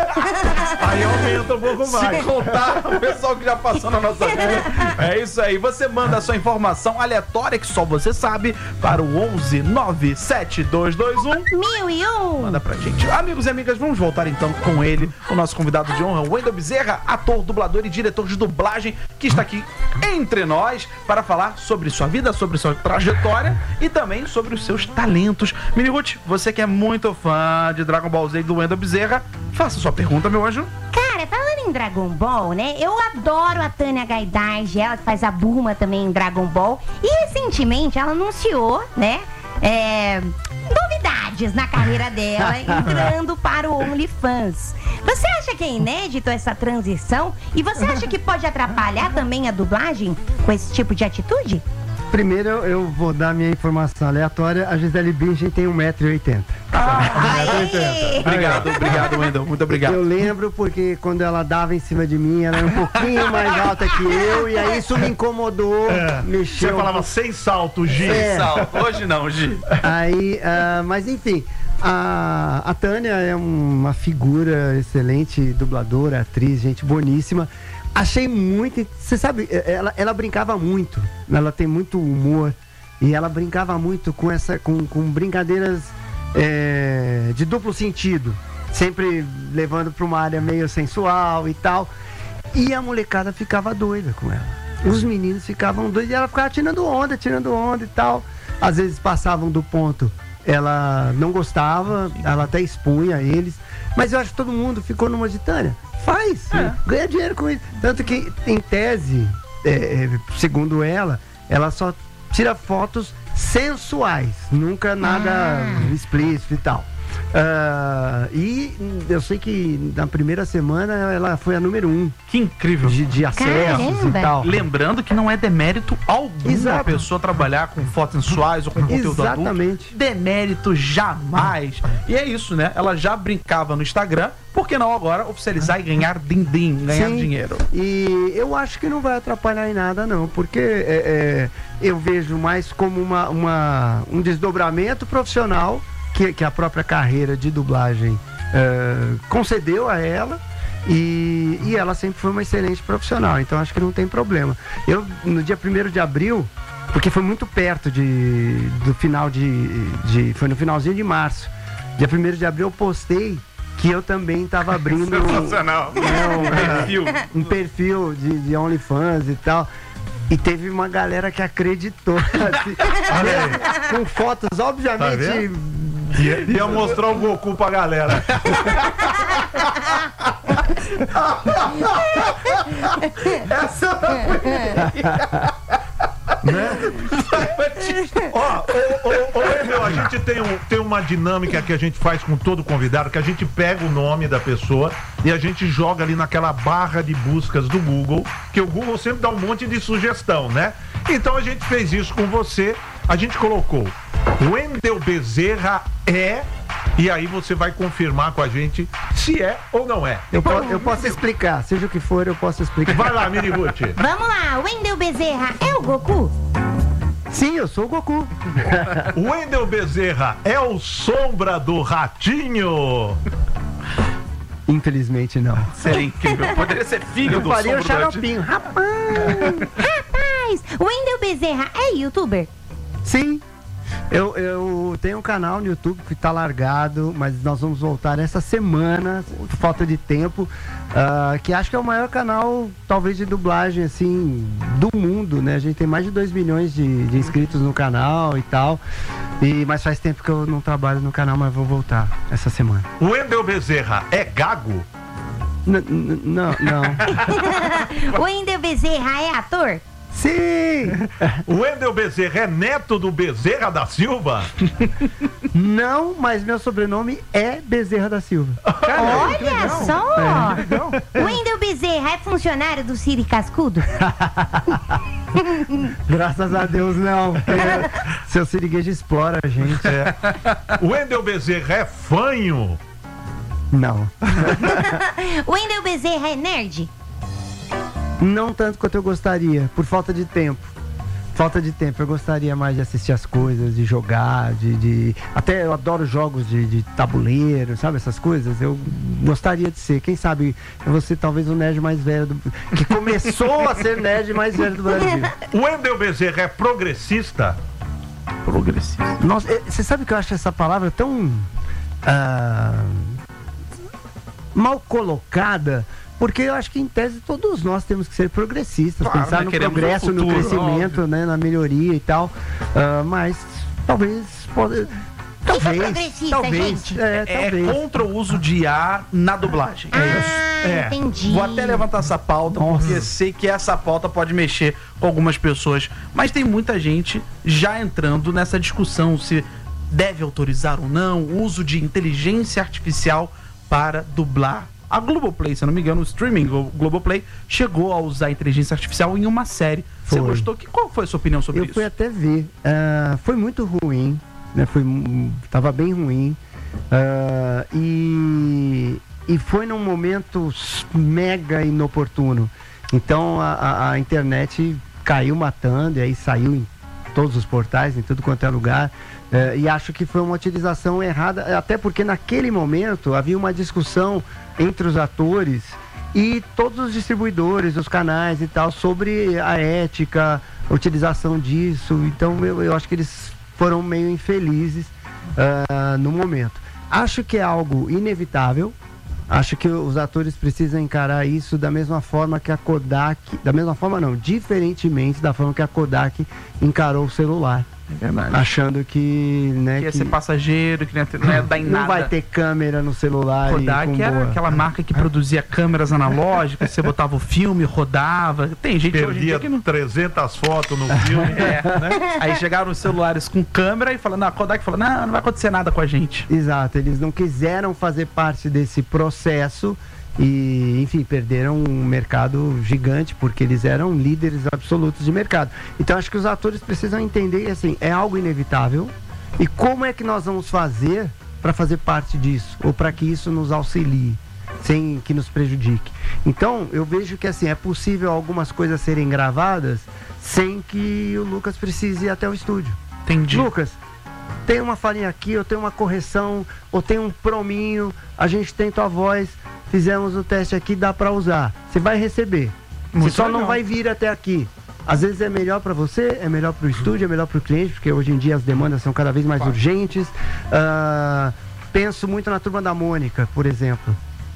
Aí aumenta um pouco Se mais. contar o pessoal que já passou na nossa vida. É isso aí. Você manda a sua informação aleatória que só você sabe para o onze nove sete dois dois um. Mil e um. Manda pra gente. Amigos e amigas, vamos voltar então com ele, o nosso convidado de honra, Wendel Bezerra, ator, dublador e diretor de dublagem, que está aqui entre nós para falar sobre sua vida, sobre sua trajetória e também sobre os seus talentos. Mini Ruth, você que é muito fã de Dragon Ball Z e do Wendel Bezerra, faça sua pergunta, meu anjo. Cara, falando em Dragon Ball, né? Eu adoro a Tânia Gaidard, ela que faz a Bulma também em Dragon Ball. E recentemente ela anunciou, né? É, novidades na carreira dela, entrando para o OnlyFans. Você acha que é inédito essa transição? E você acha que pode atrapalhar também a dublagem com esse tipo de atitude? Primeiro eu- eu vou dar minha informação aleatória. A Gisele Bündchen tem um metro e oitenta. Aê! Obrigado, obrigado, Wendel. Muito obrigado. Eu lembro porque quando ela dava em cima de mim, ela era um pouquinho mais alta que eu, e aí isso me incomodou, É. Você mexeu. falava sem salto, G. É. Sal, hoje não, Gi. Aí, ah, mas enfim, a, a Tânia é uma figura excelente, dubladora, atriz, gente boníssima. Achei muito. Você sabe, ela, ela brincava muito, ela tem muito humor, e ela brincava muito com, essa, com, com brincadeiras é, de duplo sentido, sempre levando para uma área meio sensual e tal. E a molecada ficava doida com ela. Os meninos ficavam doidos e ela ficava tirando onda, tirando onda e tal. Às vezes passavam do ponto, ela não gostava, ela até expunha eles. Mas eu acho que todo mundo ficou numa de Tânia. Faz, É. ganha dinheiro com isso. Tanto que, em tese, é, é, segundo ela, ela só tira fotos sensuais, nunca nada explícito e tal. Ah, e eu sei que na primeira semana ela foi a número um Que incrível. de, de acessos Caramba. e tal. Lembrando que não é demérito algum Exato. a pessoa trabalhar com fotos sensuais ou com conteúdo adulto. Exatamente. Demérito jamais. E é isso, né? Ela já brincava no Instagram, por que não agora oficializar e ganhar din-din, ganhar Sim. dinheiro? E eu acho que não vai atrapalhar em nada, não, porque é, é, eu vejo mais como uma, uma- um desdobramento profissional que, que a própria carreira de dublagem é, concedeu a ela. E, e ela sempre foi uma excelente profissional, então acho que não tem problema. Eu, no dia primeiro de abril, porque foi muito perto de, do final de, de. Foi no finalzinho de março. Dia primeiro de abril eu postei que eu também estava abrindo Sensacional. Perfil. um perfil de, de OnlyFans e tal. E teve uma galera que acreditou. assim, né, com fotos, obviamente. Tá vendo? Ia, ia mostrar o Goku pra galera. Essa não Ó, ô, ô, ô, Emil, a gente tem, um, tem uma dinâmica que a gente faz com todo convidado, que a gente pega o nome da pessoa e a gente joga ali naquela barra de buscas do Google, que o Google sempre dá um monte de sugestão, né? Então a gente fez isso com você, a gente colocou Wendel Bezerra é E aí você vai confirmar com a gente se é ou não é. Eu, po eu posso explicar, seja o que for, eu posso explicar. Vai lá, Miniguti. Vamos lá, Wendel Bezerra é o Goku? Sim, eu sou o Goku. O Wendel Bezerra é o Sombra do Ratinho? Infelizmente não. Seria incrível. Poderia ser filho Eu do faria o Sombra do Ratinho. xaropinho. Rapaz! Rapaz, o Wendel Bezerra é youtuber? Sim. Eu, eu tenho um canal no YouTube que tá largado, mas nós vamos voltar essa semana, por falta de tempo, uh, que acho que é o maior canal, talvez, de dublagem, assim, do mundo, né? A gente tem mais de dois milhões de, de inscritos no canal e tal, e, mas faz tempo que eu não trabalho no canal, mas vou voltar essa semana. O Wendel Bezerra é gago? N -n não, não. O Wendel Bezerra é ator? Sim! O Wendel Bezerra é neto do Bezerra da Silva? Não, mas meu sobrenome é Bezerra da Silva. Olha só! O Wendel Bezerra é funcionário do Siri Cascudo? Graças a Deus não. Seu siriguejo explora a gente. É. O Wendel Bezerra é fanho? Não. O Wendel Bezerra é nerd? Não tanto quanto eu gostaria, por falta de tempo. Falta de tempo, eu gostaria mais de assistir as coisas, de jogar, de... de... Até eu adoro jogos de, de tabuleiro, sabe, essas coisas. Eu gostaria de ser, quem sabe, eu vou ser talvez o nerd mais velho do... que começou a ser nerd mais velho do Brasil. O Wendel Bezerra é progressista? Progressista. Nossa, você sabe que eu acho essa palavra tão... Ah, mal colocada... Porque eu acho que, em tese, todos nós temos que ser progressistas, claro, pensar né? no Queremos progresso, o futuro, no crescimento, né, na melhoria e tal. Uh, mas talvez... Pode, talvez, progressista, talvez, gente? é, É talvez. contra o uso de I A na dublagem. Ah, É. entendi. Vou até levantar essa pauta, Nossa. porque sei que essa pauta pode mexer com algumas pessoas. Mas tem muita gente já entrando nessa discussão se deve autorizar ou não o uso de inteligência artificial para dublar. A Globoplay, se eu não me engano, o streaming Glo- Globoplay chegou a usar a inteligência artificial em uma série. Você Foi. gostou? Que, qual foi a sua opinião sobre Eu isso? fui até ver. Ah, foi muito ruim, né? Foi, mu- tava bem ruim. Ah, e, e foi num momento s- mega inoportuno. Então a, a- a internet caiu matando, e aí saiu em todos os portais, em tudo quanto é lugar. Eh, e acho que foi uma utilização errada, até porque naquele momento havia uma discussão entre os atores e todos os distribuidores, os canais e tal, sobre a ética, a utilização disso. Então eu, eu acho que eles foram meio infelizes ah, no momento. Acho que é algo inevitável. Acho que os atores precisam encarar isso da mesma forma que a Kodak, da mesma forma não, diferentemente da forma que a Kodak encarou o celular. É verdade. Achando que, né, Que ia que ser passageiro, que não ia, ter- não ia dar em não nada. vai ter câmera no celular. e Kodak com era boa- aquela marca que produzia câmeras analógicas, você botava o filme, rodava. Tem gente hoje em Perdia dia que não. trezentas fotos no filme. É, né? Aí chegaram os celulares com câmera e falando, a Kodak falou, não, não vai acontecer nada com a gente. Exato, eles não quiseram fazer parte desse processo e, enfim, perderam um mercado gigante porque eles eram líderes absolutos de mercado. Então acho que os atores precisam entender que, assim, é algo inevitável e como é que nós vamos fazer para fazer parte disso ou para que isso nos auxilie sem que nos prejudique. Então eu vejo que, assim, é possível algumas coisas serem gravadas sem que o Lucas precise ir até o estúdio. Entendi. Lucas, tem uma falinha aqui, ou tem uma correção, ou tem um prominho, a gente tem tua voz, fizemos o teste aqui, dá pra usar. Você vai receber. Muito Você só legal. não vai vir até aqui. Às vezes é melhor pra você, é melhor pro estúdio, é melhor pro cliente, porque hoje em dia as demandas são cada vez mais Claro. urgentes. Ah, penso muito na Turma da Mônica, por exemplo.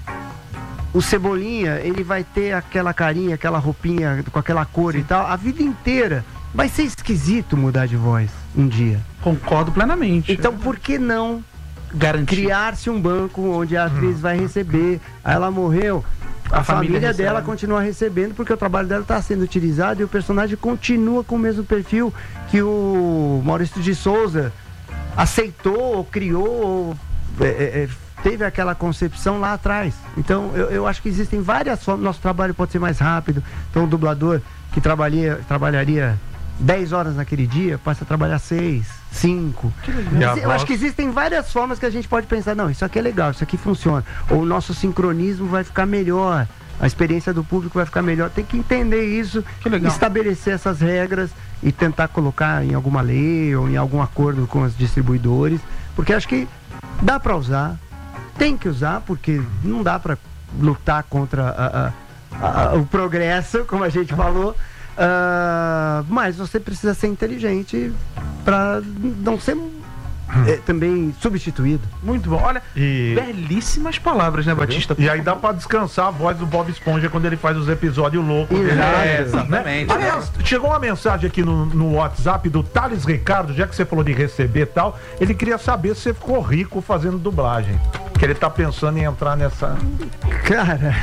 O Cebolinha, ele vai ter aquela carinha, aquela roupinha com aquela cor e tal, a vida inteira. Vai ser esquisito mudar de voz um dia. Concordo plenamente. Então, por que não garantir. criar-se um banco onde a atriz vai receber? Aí ela morreu, a, A família família, recebe. dela continua recebendo porque o trabalho dela está sendo utilizado e o personagem continua com o mesmo perfil que o Maurício de Souza aceitou, criou, é, é, teve aquela concepção lá atrás. Então, eu, eu acho que existem várias formas. Nosso trabalho pode ser mais rápido. Então, o dublador que trabalharia, trabalharia dez horas naquele dia, passa a trabalhar seis, cinco. Eu acho que existem várias formas que a gente pode pensar, não, isso aqui é legal, isso aqui funciona. Ou o nosso sincronismo vai ficar melhor, a experiência do público vai ficar melhor. Tem que entender isso, estabelecer essas regras e tentar colocar em alguma lei ou em algum acordo com os distribuidores, porque acho que dá para usar, tem que usar, porque não dá para lutar contra a, a, a, o progresso, como a gente falou. Uh, mas você precisa ser inteligente para não ser é, também substituído. Muito bom. Olha, E- belíssimas palavras, né, Batista? E aí dá pra descansar a voz do Bob Esponja quando ele faz os episódios loucos dele. Exato. É, exatamente. Né? Aliás, chegou uma mensagem aqui no, no WhatsApp do Thales Ricardo, já que você falou de receber e tal, ele queria saber se você ficou rico fazendo dublagem. Que ele tá pensando em entrar nessa... Cara,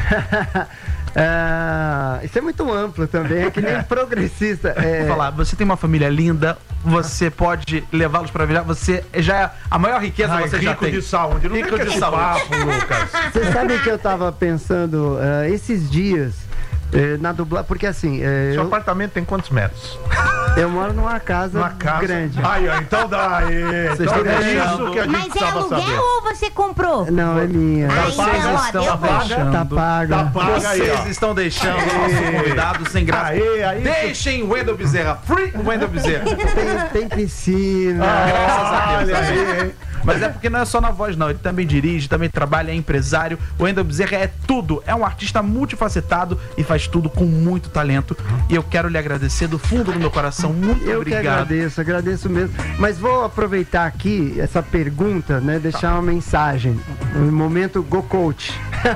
ah, isso é muito amplo também, é que nem progressista. É, Vou falar, você tem uma família linda, você pode levá-los pra viajar, você já é a maior riqueza Ai, você já rico tem. de saúde. Não Rico vem com de esse saúde. papo, Lucas. Você sabe que eu tava pensando ah, esses dias eh, na dublagem, porque assim, eh, Seu eu, apartamento tem quantos metros? eu moro numa casa, Uma casa grande. Aí, ó, então dá aí. Então estão é deixando- isso que a gente Mas é precisava aluguel saber. ou você comprou? Não, é minha. Ah, Vocês então, ó, estão deu bom. deixando. Tá paga. Tá paga aí, Vocês ó. estão deixando o nosso convidado sem graça. Aí, aí. Deixem o Wendel Bezerra. Free Wendel Bezerra. Tem, tem piscina. Graças a Deus. Olha Amém. aí. Mas é porque não é só na voz, não. Ele também dirige, também trabalha, é empresário. O Wendel Bezerra é tudo. É um artista multifacetado e faz tudo com muito talento. E eu quero lhe agradecer do fundo do meu coração. Muito Eu que obrigado. agradeço, agradeço mesmo. Mas vou aproveitar aqui essa pergunta, né? Deixar uma mensagem. No momento Go Coach.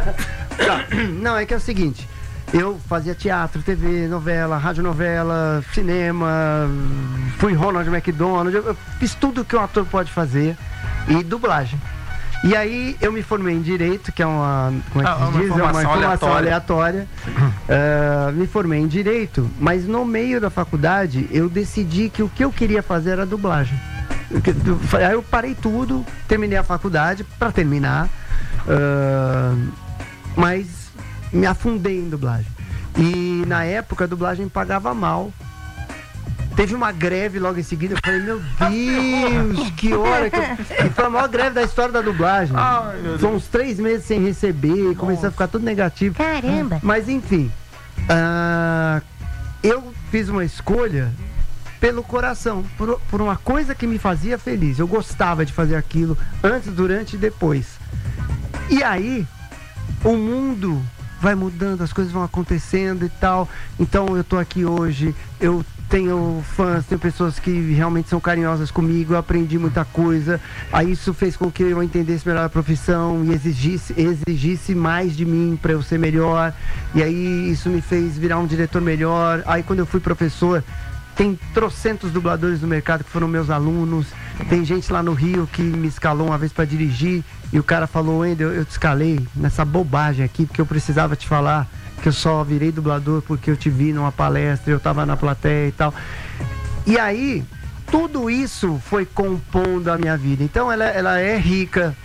Não, é que é o seguinte. Eu fazia teatro, T V, novela, radionovela, cinema, fui Ronald McDonald, eu eu fiz tudo que um ator pode fazer e dublagem. E aí eu me formei em Direito, que é uma, como é que Ah, se uma diz? É uma informação informação aleatória. aleatória. Ah, me formei em Direito, mas no meio da faculdade eu decidi que o que eu queria fazer era dublagem. Eu que- eu- Aí eu parei tudo, terminei a faculdade para terminar, ah, mas me afundei em dublagem. E na época a dublagem pagava mal. Teve uma greve logo em seguida, eu falei, meu Deus, que hora que eu... E foi a maior greve da história da dublagem. Ai, meu Deus. Foi uns três meses sem receber, começou a ficar tudo negativo. Caramba. Mas enfim, ah, eu fiz uma escolha pelo coração, por, por uma coisa que me fazia feliz. Eu gostava de fazer aquilo antes, durante e depois. E aí, o mundo vai mudando, as coisas vão acontecendo e tal. Então eu tô aqui hoje, eu tenho fãs, tenho pessoas que realmente são carinhosas comigo, eu aprendi muita coisa. Aí isso fez com que eu entendesse melhor a profissão e exigisse, exigisse mais de mim para eu ser melhor. E aí isso me fez virar um diretor melhor. Aí quando eu fui professor, tem trocentos dubladores no mercado que foram meus alunos. Tem gente lá no Rio que me escalou uma vez para dirigir e o cara falou, Wendel, eu te escalei nessa bobagem aqui porque eu precisava te falar que eu só virei dublador porque eu te vi numa palestra, eu tava na plateia e tal. E aí, tudo isso foi compondo a minha vida. Então ela, ela é rica,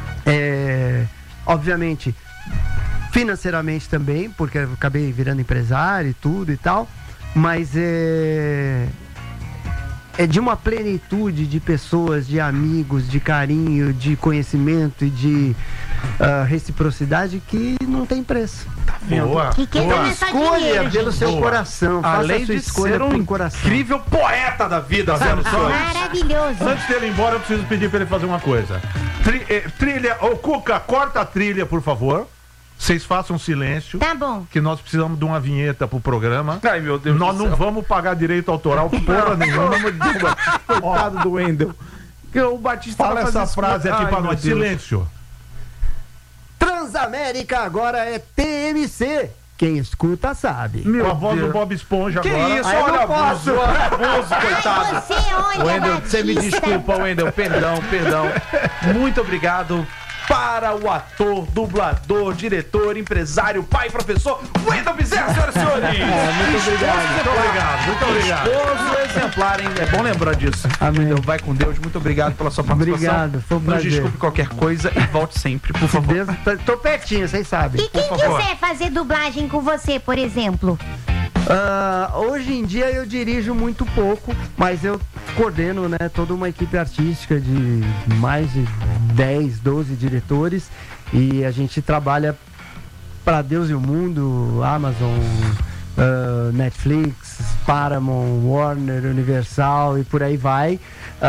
é, obviamente, financeiramente também, porque eu acabei virando empresário e tudo e tal, mas é, é de uma plenitude de pessoas, de amigos, de carinho, de conhecimento e de ah, reciprocidade que não tem preço. Boa. Que que boa. é só Escolha dinheiro, pelo gente. seu Boa. coração, faça Além a sua de escolha ser um pelo coração. incrível poeta da vida, senhoras e senhores. Maravilhoso. Antes dele ir embora, eu preciso pedir pra ele fazer uma coisa. Tri- eh, trilha, ô Cuca, corta a trilha, por favor. Vocês façam silêncio, Tá bom. que nós precisamos de uma vinheta pro programa. Ai, meu Deus Nós do não céu. vamos pagar direito autoral porra nenhuma. Coitado do Wendel. Que o Batista Fala vai fazer essa isso frase com- aqui Ai, pra meu nós. Deus. Silêncio. Transamérica agora é T M C. Quem escuta sabe. Com a voz Deus. do Bob Esponja Que agora. isso, Aí eu olha não abuso, posso. olha abuso, coitado. Ai, você olha, Wendel, você me Batista. desculpa, Wendel, perdão, perdão. Muito obrigado para o ator, dublador, diretor, empresário, pai, professor, Wendel Bezerra, senhoras e senhores. muito obrigado. Muito obrigado, muito obrigado. Esposo exemplar, hein? É bom lembrar disso. Amém. Wendel, vai com Deus. Muito obrigado pela sua participação. Obrigado, foi um Nos prazer. desculpe qualquer coisa e volte sempre, por favor. Deus, tô- tô pertinho, vocês sabem. E quem Por favor. quiser fazer dublagem com você, por exemplo? Uh, hoje em dia eu dirijo muito pouco, mas eu coordeno, né, toda uma equipe artística de mais de dez, doze diretores e a gente trabalha para Deus e o mundo, Amazon, uh, Netflix, Paramount, Warner, Universal e por aí vai.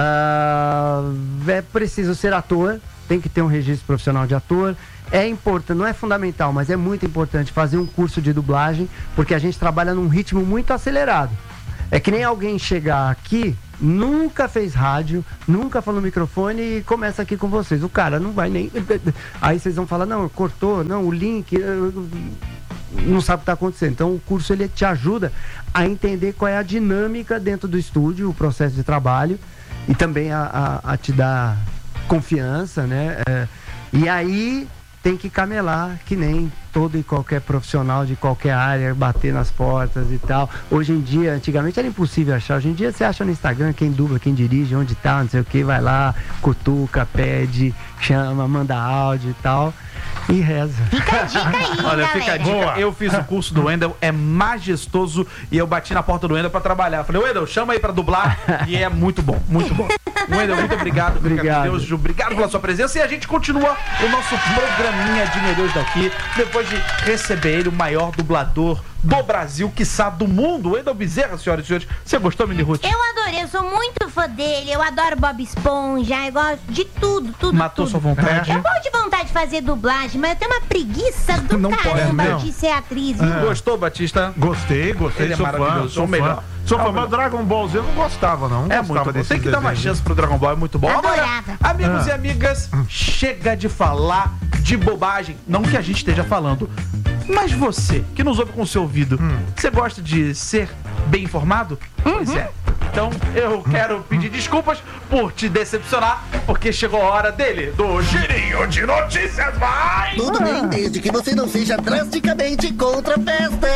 Uh, é preciso ser ator, tem que ter um registro profissional de ator. É importante, não é fundamental, mas é muito importante fazer um curso de dublagem, porque a gente trabalha num ritmo muito acelerado. É que nem alguém chegar aqui, nunca fez rádio, nunca falou no microfone e começa aqui com vocês. O cara não vai nem... Aí vocês vão falar, não, cortou, não, o link... Não sabe o que está acontecendo. Então o curso ele te ajuda a entender qual é a dinâmica dentro do estúdio, o processo de trabalho e também a, a, a te dar confiança, né? É, e aí... tem que camelar, que nem todo e qualquer profissional de qualquer área, bater nas portas e tal. Hoje em dia, antigamente era impossível achar. Hoje em dia você acha no Instagram quem dubla, quem dirige, onde tá, não sei o que, vai lá, cutuca, pede, chama, manda áudio e tal. E reza. Fica a dica aí, Olha, galera. fica a dica. Boa. Eu fiz o curso do Wendel, é majestoso e eu bati na porta do Wendel pra trabalhar. Falei, Wendel, chama aí pra dublar e é muito bom, muito bom. Wendel, muito obrigado. Fica Obrigado. com Deus, Ju, obrigado pela sua presença e a gente continua o nosso programinha de Meu Deus daqui, depois de receber ele, o maior dublador do Brasil, quiçá do mundo, Wendel Bezerra, senhoras e senhores. Você gostou, Mini Ruth? Eu adorei, eu sou muito fã dele, eu adoro Bob Esponja, eu gosto de tudo, tudo, Matou tudo. sua vontade? Eu gosto de vontade de fazer dublagem, mas eu tenho uma preguiça do Não pode, caramba não. de ser atriz. Gostou, Batista? Gostei, gostei, Ele é sou fã, maravilhoso, sou o melhor. fã. Sou É o fã, melhor. mas Dragon Ball Z eu não gostava, não. não É gostava muito bom. desses Tem que dar uma desenhos. chance pro Dragon Ball, é muito bom. Agora, Adorava. amigos Ah. e amigas, chega de falar de bobagem. Não que a gente esteja falando. Mas você, que nos ouve com o seu ouvido, você gosta de ser bem informado? Pois é. Então eu quero pedir desculpas por te decepcionar, porque chegou a hora dele, do Girinho de Notícias, vai! Tudo bem, desde que você não seja drasticamente contra a festa.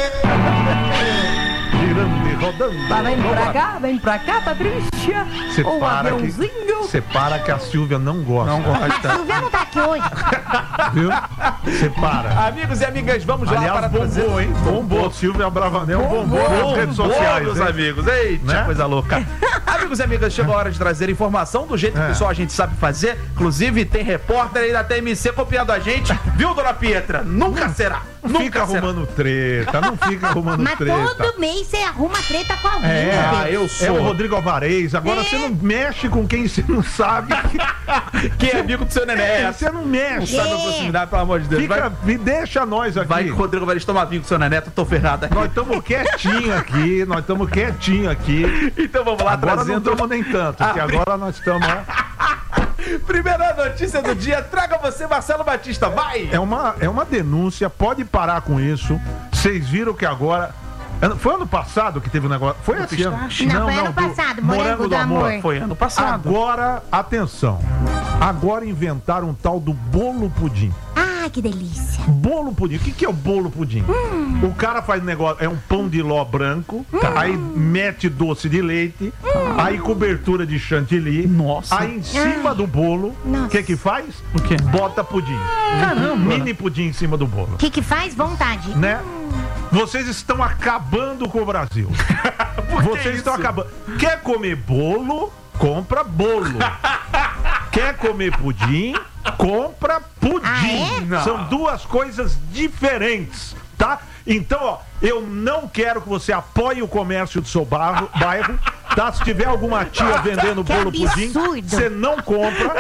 Girando e rodando. Tá, vem Vamos pra lá. cá, vem pra cá, Patrícia. Você O para que, aviãozinho. você para que a Silvia não gosta. Não gosta. Silvia não tá aqui hoje. Viu? Você para. Amigos e amigas, vamos lá Aliás, para bombou, trazer... hein? Bombou. Silvia Bravanel bombou nas redes sociais. meus hein? amigos. Eita, Né? coisa louca. Amigos e amigas, chegou a hora de trazer informação do jeito É. que só a gente sabe fazer. Inclusive, tem repórter aí da T M C copiando a gente. Viu, dona Pietra? Nunca será. Não Nunca fica será. arrumando treta, não fica arrumando Mas treta. todo mês você arruma treta com alguém, É, meu Ah, Deus. eu É sou. o Rodrigo Alvarez. Agora É. você não mexe com quem você não sabe. Quem é amigo do seu neném? Você não mexe. Sabe a É. proximidade, pelo amor de Deus. Fica, Vai, me deixa nós aqui. vai que o Rodrigo vai tomar vinho com o seu neneto, eu tô ferrado aqui. Nós estamos quietinho aqui, nós estamos quietinho aqui. Então vamos lá, Agora não trazendo... estamos nem tanto, porque Ah, agora nós estamos. Primeira notícia do dia, traga você, Marcelo Batista, vai! É uma, é uma denúncia, pode parar com isso. Vocês viram que agora. Foi ano passado que teve um negócio. Foi esse ano? pistache? Não, foi ano do passado, Morango do Amor. Foi ano passado. Agora, atenção. Agora inventaram um tal do bolo pudim. Ah, que delícia. Bolo pudim. O que, que é o bolo pudim? O cara faz negócio, é um pão de ló branco, aí mete doce de leite, aí cobertura de chantilly. Nossa. Aí em cima do bolo, o Nossa. que que faz? O quê? Bota pudim. Caramba. Mini pudim em cima do bolo, O que que faz? Vontade. né? Vocês estão acabando com o Brasil. Vocês estão acabando. Quer comer bolo? Compra bolo. Quer comer pudim? Compra pudim. Ah, é? Não. São duas coisas diferentes, tá? Então, ó, eu não quero que você apoie o comércio do seu bairro, bairro, tá? Se tiver alguma tia vendendo Que bolo pudim, absurdo. você não compra.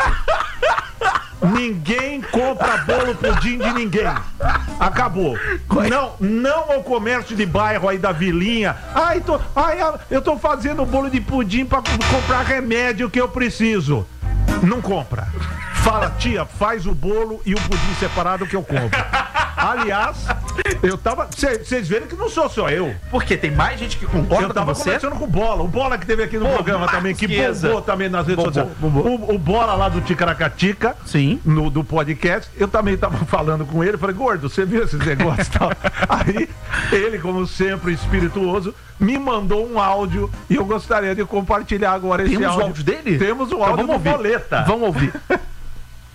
Ninguém compra bolo pudim de ninguém. Acabou. Não, não ao comércio de bairro aí da vilinha. Ai, tô, ai, eu tô fazendo bolo de pudim pra comprar remédio que eu preciso. Não compra. Fala, tia, faz o bolo e o pudim separado que eu compro. Aliás, eu tava. Vocês viram que não sou só eu. Porque tem mais gente que concorda Eu tava com você? conversando com o Bola. O Bola que teve aqui no Pô, programa também, que Marquesa. bombou também nas redes Bombou, sociais. bombou. O, o Bola lá do Ticaracatica, Sim. no, do podcast, eu também tava falando com ele. Falei, gordo, você viu esses negócios e tal? Aí, ele, como sempre, espirituoso, me mandou um áudio e eu gostaria de compartilhar agora esse Temos o áudio. áudio dele? Temos o Então áudio vamos do ouvir. Boleta. Vamos ouvir.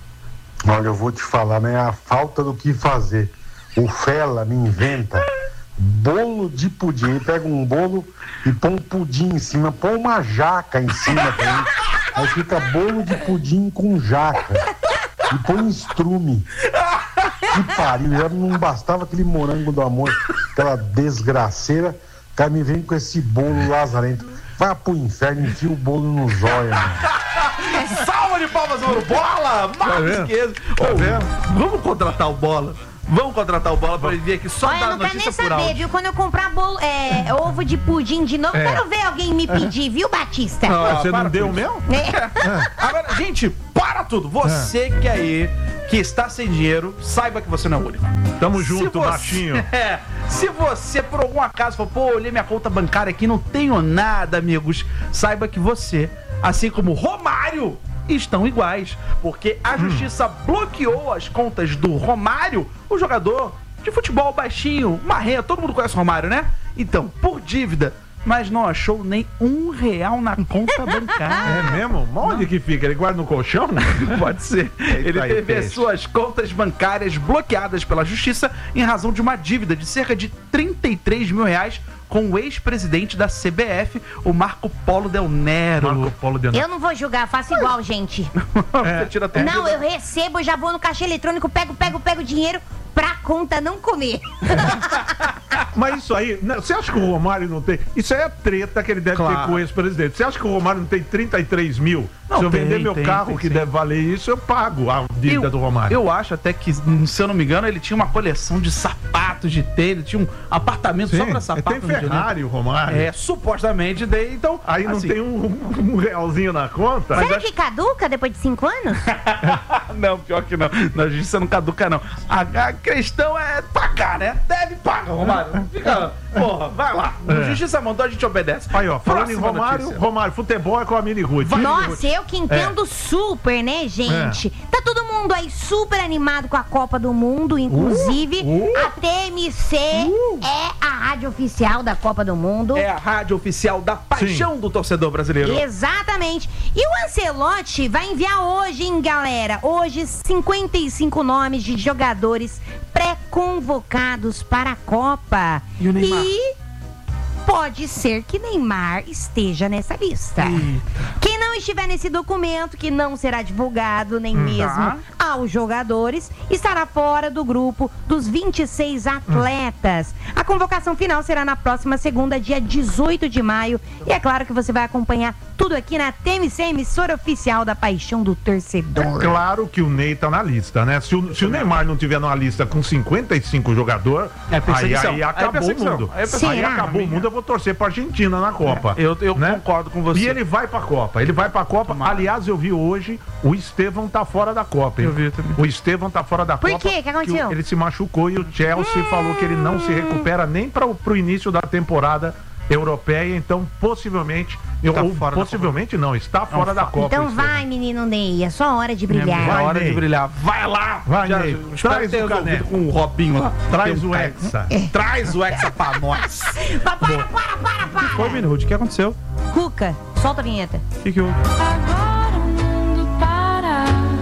Olha, eu vou te falar, né? A falta do que fazer. O Fela me inventa bolo de pudim. Ele pega um bolo e põe um pudim em cima, põe uma jaca em cima também. Aí fica bolo de pudim com jaca. E põe um estrume. Que pariu, já não bastava aquele morango do amor, aquela desgraceira. O cara me vem com esse bolo lazarento. Vai pro inferno, enfia o bolo no zóio, mano. Salva de palmas, mano. Bola! Marcos Chiesa. Tá vendo? Vamos contratar o Bola. Vamos contratar o Bola pra ele vir aqui só Olha, dar eu não quero nem notícia por saber, áudio. viu? Quando eu comprar bolo, é, ovo de pudim de novo, É. quero ver alguém me pedir, viu, Batista? Ah, Você para não com deu isso. mesmo? É. Agora, gente, para tudo. Você que aí, que está sem dinheiro, saiba que você não é o único. Tamo Se junto, você- baixinho. É, se você, por algum acaso, falou, pô, olhei minha conta bancária aqui, não tenho nada, amigos, saiba que você, assim como Romário, estão iguais. Porque a justiça bloqueou as contas do Romário, o jogador de futebol baixinho, marrento, todo mundo conhece o Romário, né? Então, por dívida, mas não achou nem um real na conta bancária. É mesmo? Mas onde que fica? Ele guarda no colchão? Pode ser. Ele aí, teve as peixe. suas contas bancárias bloqueadas pela justiça em razão de uma dívida de cerca de trinta e três mil reais com o ex-presidente da C B F, o Marco Polo Del Nero. Marco Polo de Eu não vou julgar, faço igual, gente. Você tira tudo. Não, eu recebo, já vou no caixa eletrônico, pego, pego, pego dinheiro pra conta não comer. Mas isso aí, né, você acha que o Romário não tem? Isso aí é treta que ele deve Claro. ter com o ex-presidente. Você acha que o Romário não tem trinta e três mil? Não, Se eu tem, vender meu tem, carro tem, que sim. deve valer isso, eu pago a dívida eu, do Romário. eu acho até que, se eu não me engano, ele tinha uma coleção de sapatos de tênis, tinha um apartamento só Sim, pra é, sapatos. tem no Rio de Janeiro. Ferrari, o Romário. É, supostamente, daí, então... Aí não assim, tem um, um realzinho na conta? Mas Será acho- que caduca depois de cinco anos? Não, pior que não. Na justiça não caduca, não. A, a questão é pagar, né? Deve pagar, Romário. Fica, porra, vai lá. É. Justiça mandou, a gente obedece. Aí, ó, falando em Próxima Romário, notícia. Romário, futebol é com a Mini Ruth. Nossa, eu que entendo super, né, gente? Tá todo mundo aí super animado com a Copa do Mundo, inclusive Uh, uh. a T M C é a rádio oficial da Copa do Mundo. É a rádio oficial da paixão do torcedor brasileiro. Exatamente. E o Ancelotti vai enviar hoje, hein, galera? Hoje, cinquenta e cinco nomes de jogadores pré-convocados para a Copa. E o Neymar? E pode ser que Neymar esteja nessa lista. Quem não estiver nesse documento, que não será divulgado nem mesmo aos jogadores, estará fora do grupo dos vinte e seis atletas. A convocação final será na próxima segunda, dia dezoito de maio. E é claro que você vai acompanhar tudo aqui na T M C, emissora oficial da paixão do torcedor. Claro que o Ney tá na lista, né? Se o, se o Neymar não tiver numa lista com cinquenta e cinco jogadores, É aí, perseguição. aí Aí é acabou o perseguição. mundo. Aí é perseguição. Aí Será? acabou o mundo, eu vou torcer pra Argentina na Copa. Eu, eu né? concordo com você. E ele vai pra Copa, ele vai pra Copa. Tomara. Aliás, eu vi hoje, o Estevão tá fora da Copa, hein? Eu vi também. O Estevão tá fora da Por Copa. quê? O que aconteceu? o- Ele se machucou e o Chelsea falou que ele não se recupera nem para pro início da temporada europeia, então possivelmente, eu, Tá ou fora da possivelmente não, está fora da Copa. Então o Estevão. vai, menino Ney, é só hora de É brilhar. hora Ney. de brilhar. Vai lá. Vai, Já, Ney. espero Traz ter o resolvido caneco. com o Robinho lá. Traz Tem um o cara- Hexa. Traz o Hexa pra nós. Para, para, para, para, para. Foi, Minuto. O que aconteceu? Cuca, solta a vinheta. O que que houve? Agora o mundo para.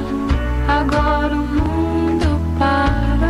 Agora o mundo para.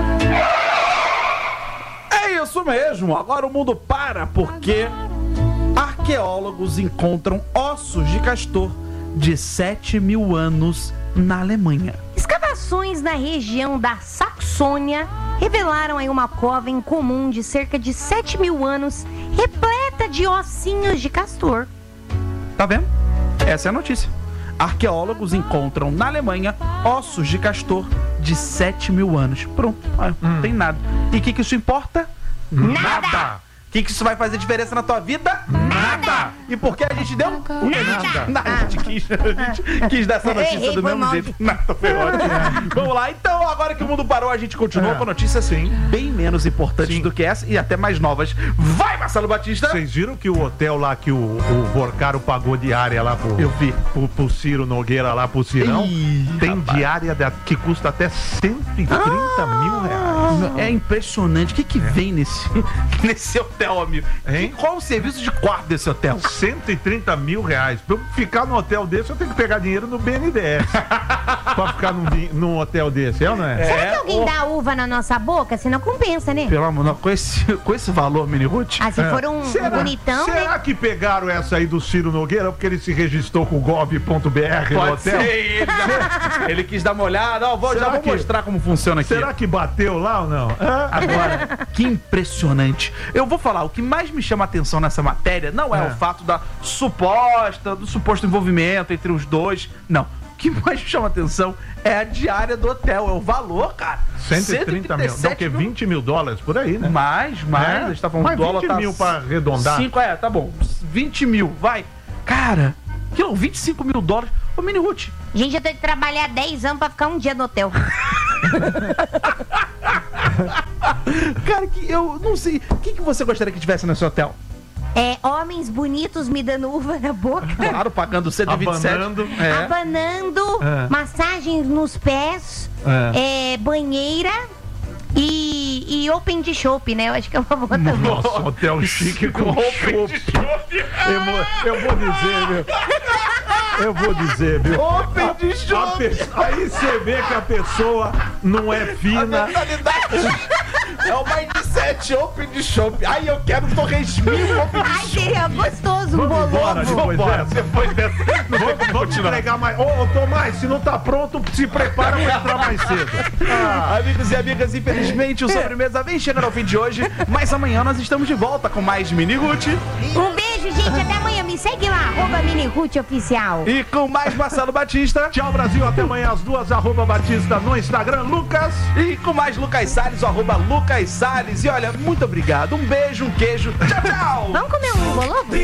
É isso mesmo. Agora o mundo para porque arqueólogos encontram ossos de castor de sete mil anos na Alemanha. Escavações na região da Saxônia revelaram aí uma cova em comum de cerca de sete mil anos, repleta de ossinhos de castor. Tá vendo? Essa é a notícia. Arqueólogos encontram na Alemanha ossos de castor de sete mil anos. Pronto, ah, não tem nada. E o que, que isso importa? Nada! O que, que isso vai fazer diferença na tua vida? Nada! E por que a gente deu? Nada. Nada. A gente quis, a gente quis dar essa notícia Errei, do foi mesmo mal jeito. de- Nada, foi ótimo. Vamos lá, então, agora que o mundo parou, a gente continua É. com notícias bem menos importantes Sim. do que essa e até mais novas. Vai, Marcelo Batista! Vocês viram que o hotel lá que o, o Borcaro pagou diária lá pro, Eu vi. pro, pro Ciro Nogueira lá pro Cirão, Ih, tem rapaz. diária da- que custa até cento e trinta mil reais. É impressionante. O que que vem nesse, nesse hotel, amigo? Hein? Que- Qual o serviço de quarto desse hotel? cento e trinta mil reais. Pra eu ficar num hotel desse, eu tenho que pegar dinheiro no B N D E S. Pra ficar num, di- num hotel desse, é ou não é? Será que alguém ô, dá uva na nossa boca? Senão compensa, né? Pelo amor, não, com esse, com esse valor, Mini Ruth. Ah, se É. for um, um Será, bonitão, será né? que pegaram essa aí do Ciro Nogueira porque ele se registrou com o gov ponto b r no Pode hotel? ser, ele, já- ele quis dar uma olhada. Ó, vou, já Será vou que- mostrar como funciona aqui. Será que bateu lá ou não? É? Agora, que impressionante. Eu vou falar, o que mais me chama a atenção nessa matéria não é, É. o fato da suposta, do suposto envolvimento entre os dois. Não. O que mais me chama a atenção é a diária do hotel, é o valor, cara. cento e trinta mil. Dá o quê? vinte mil dólares por aí, né? Mais, mais. É? A gente tá falando Mas do dólar vinte tá mil pra arredondar. cinco, é, tá bom. vinte mil, vai. Cara, que não, vinte e cinco mil dólares. Ô, Mini Ruth, Gente, eu tenho que trabalhar dez anos pra ficar um dia no hotel. cara, que eu não sei. O que, que você gostaria que tivesse nesse hotel? É, homens bonitos me dando uva na boca. Claro, pagando cento e vinte e sete. Abanando. É. Abanando, É. massagens nos pés, É. é, banheira e, e open de chopp, né? Eu acho que é uma boa também. Nossa, hotel chique com chopp. Eu, vou- eu vou dizer, meu. Eu vou dizer, viu? Open de A chopp. pe- Aí você vê que a pessoa não é A fina. mentalidade é o mindset open de chopp. Ai, eu quero torresminho open de Ai, chopp. seria gostoso um Vamos embora, bolovo. depois Vambora, dessa. depois dessa. Não tem Vamos, como vamos continuar. entregar mais. Ô, ô, Tomás, se não tá pronto, se prepara pra entrar mais cedo. Ah, Amigos e amigas, infelizmente o Sobremesa vem chegando ao fim de hoje, mas amanhã nós estamos de volta com mais Mini Ruth Um beijo, gente. Até amanhã. Me segue lá, arroba Mini Ruth Oficial. e com mais Marcelo Batista tchau, Brasil. Até amanhã às duas, arroba Batista no Instagram. Lucas. e com mais Lucas Salles, o arroba Lucas Salles. E olha, muito obrigado. Um beijo, um queijo. Tchau, tchau. Vamos comer um bolovo?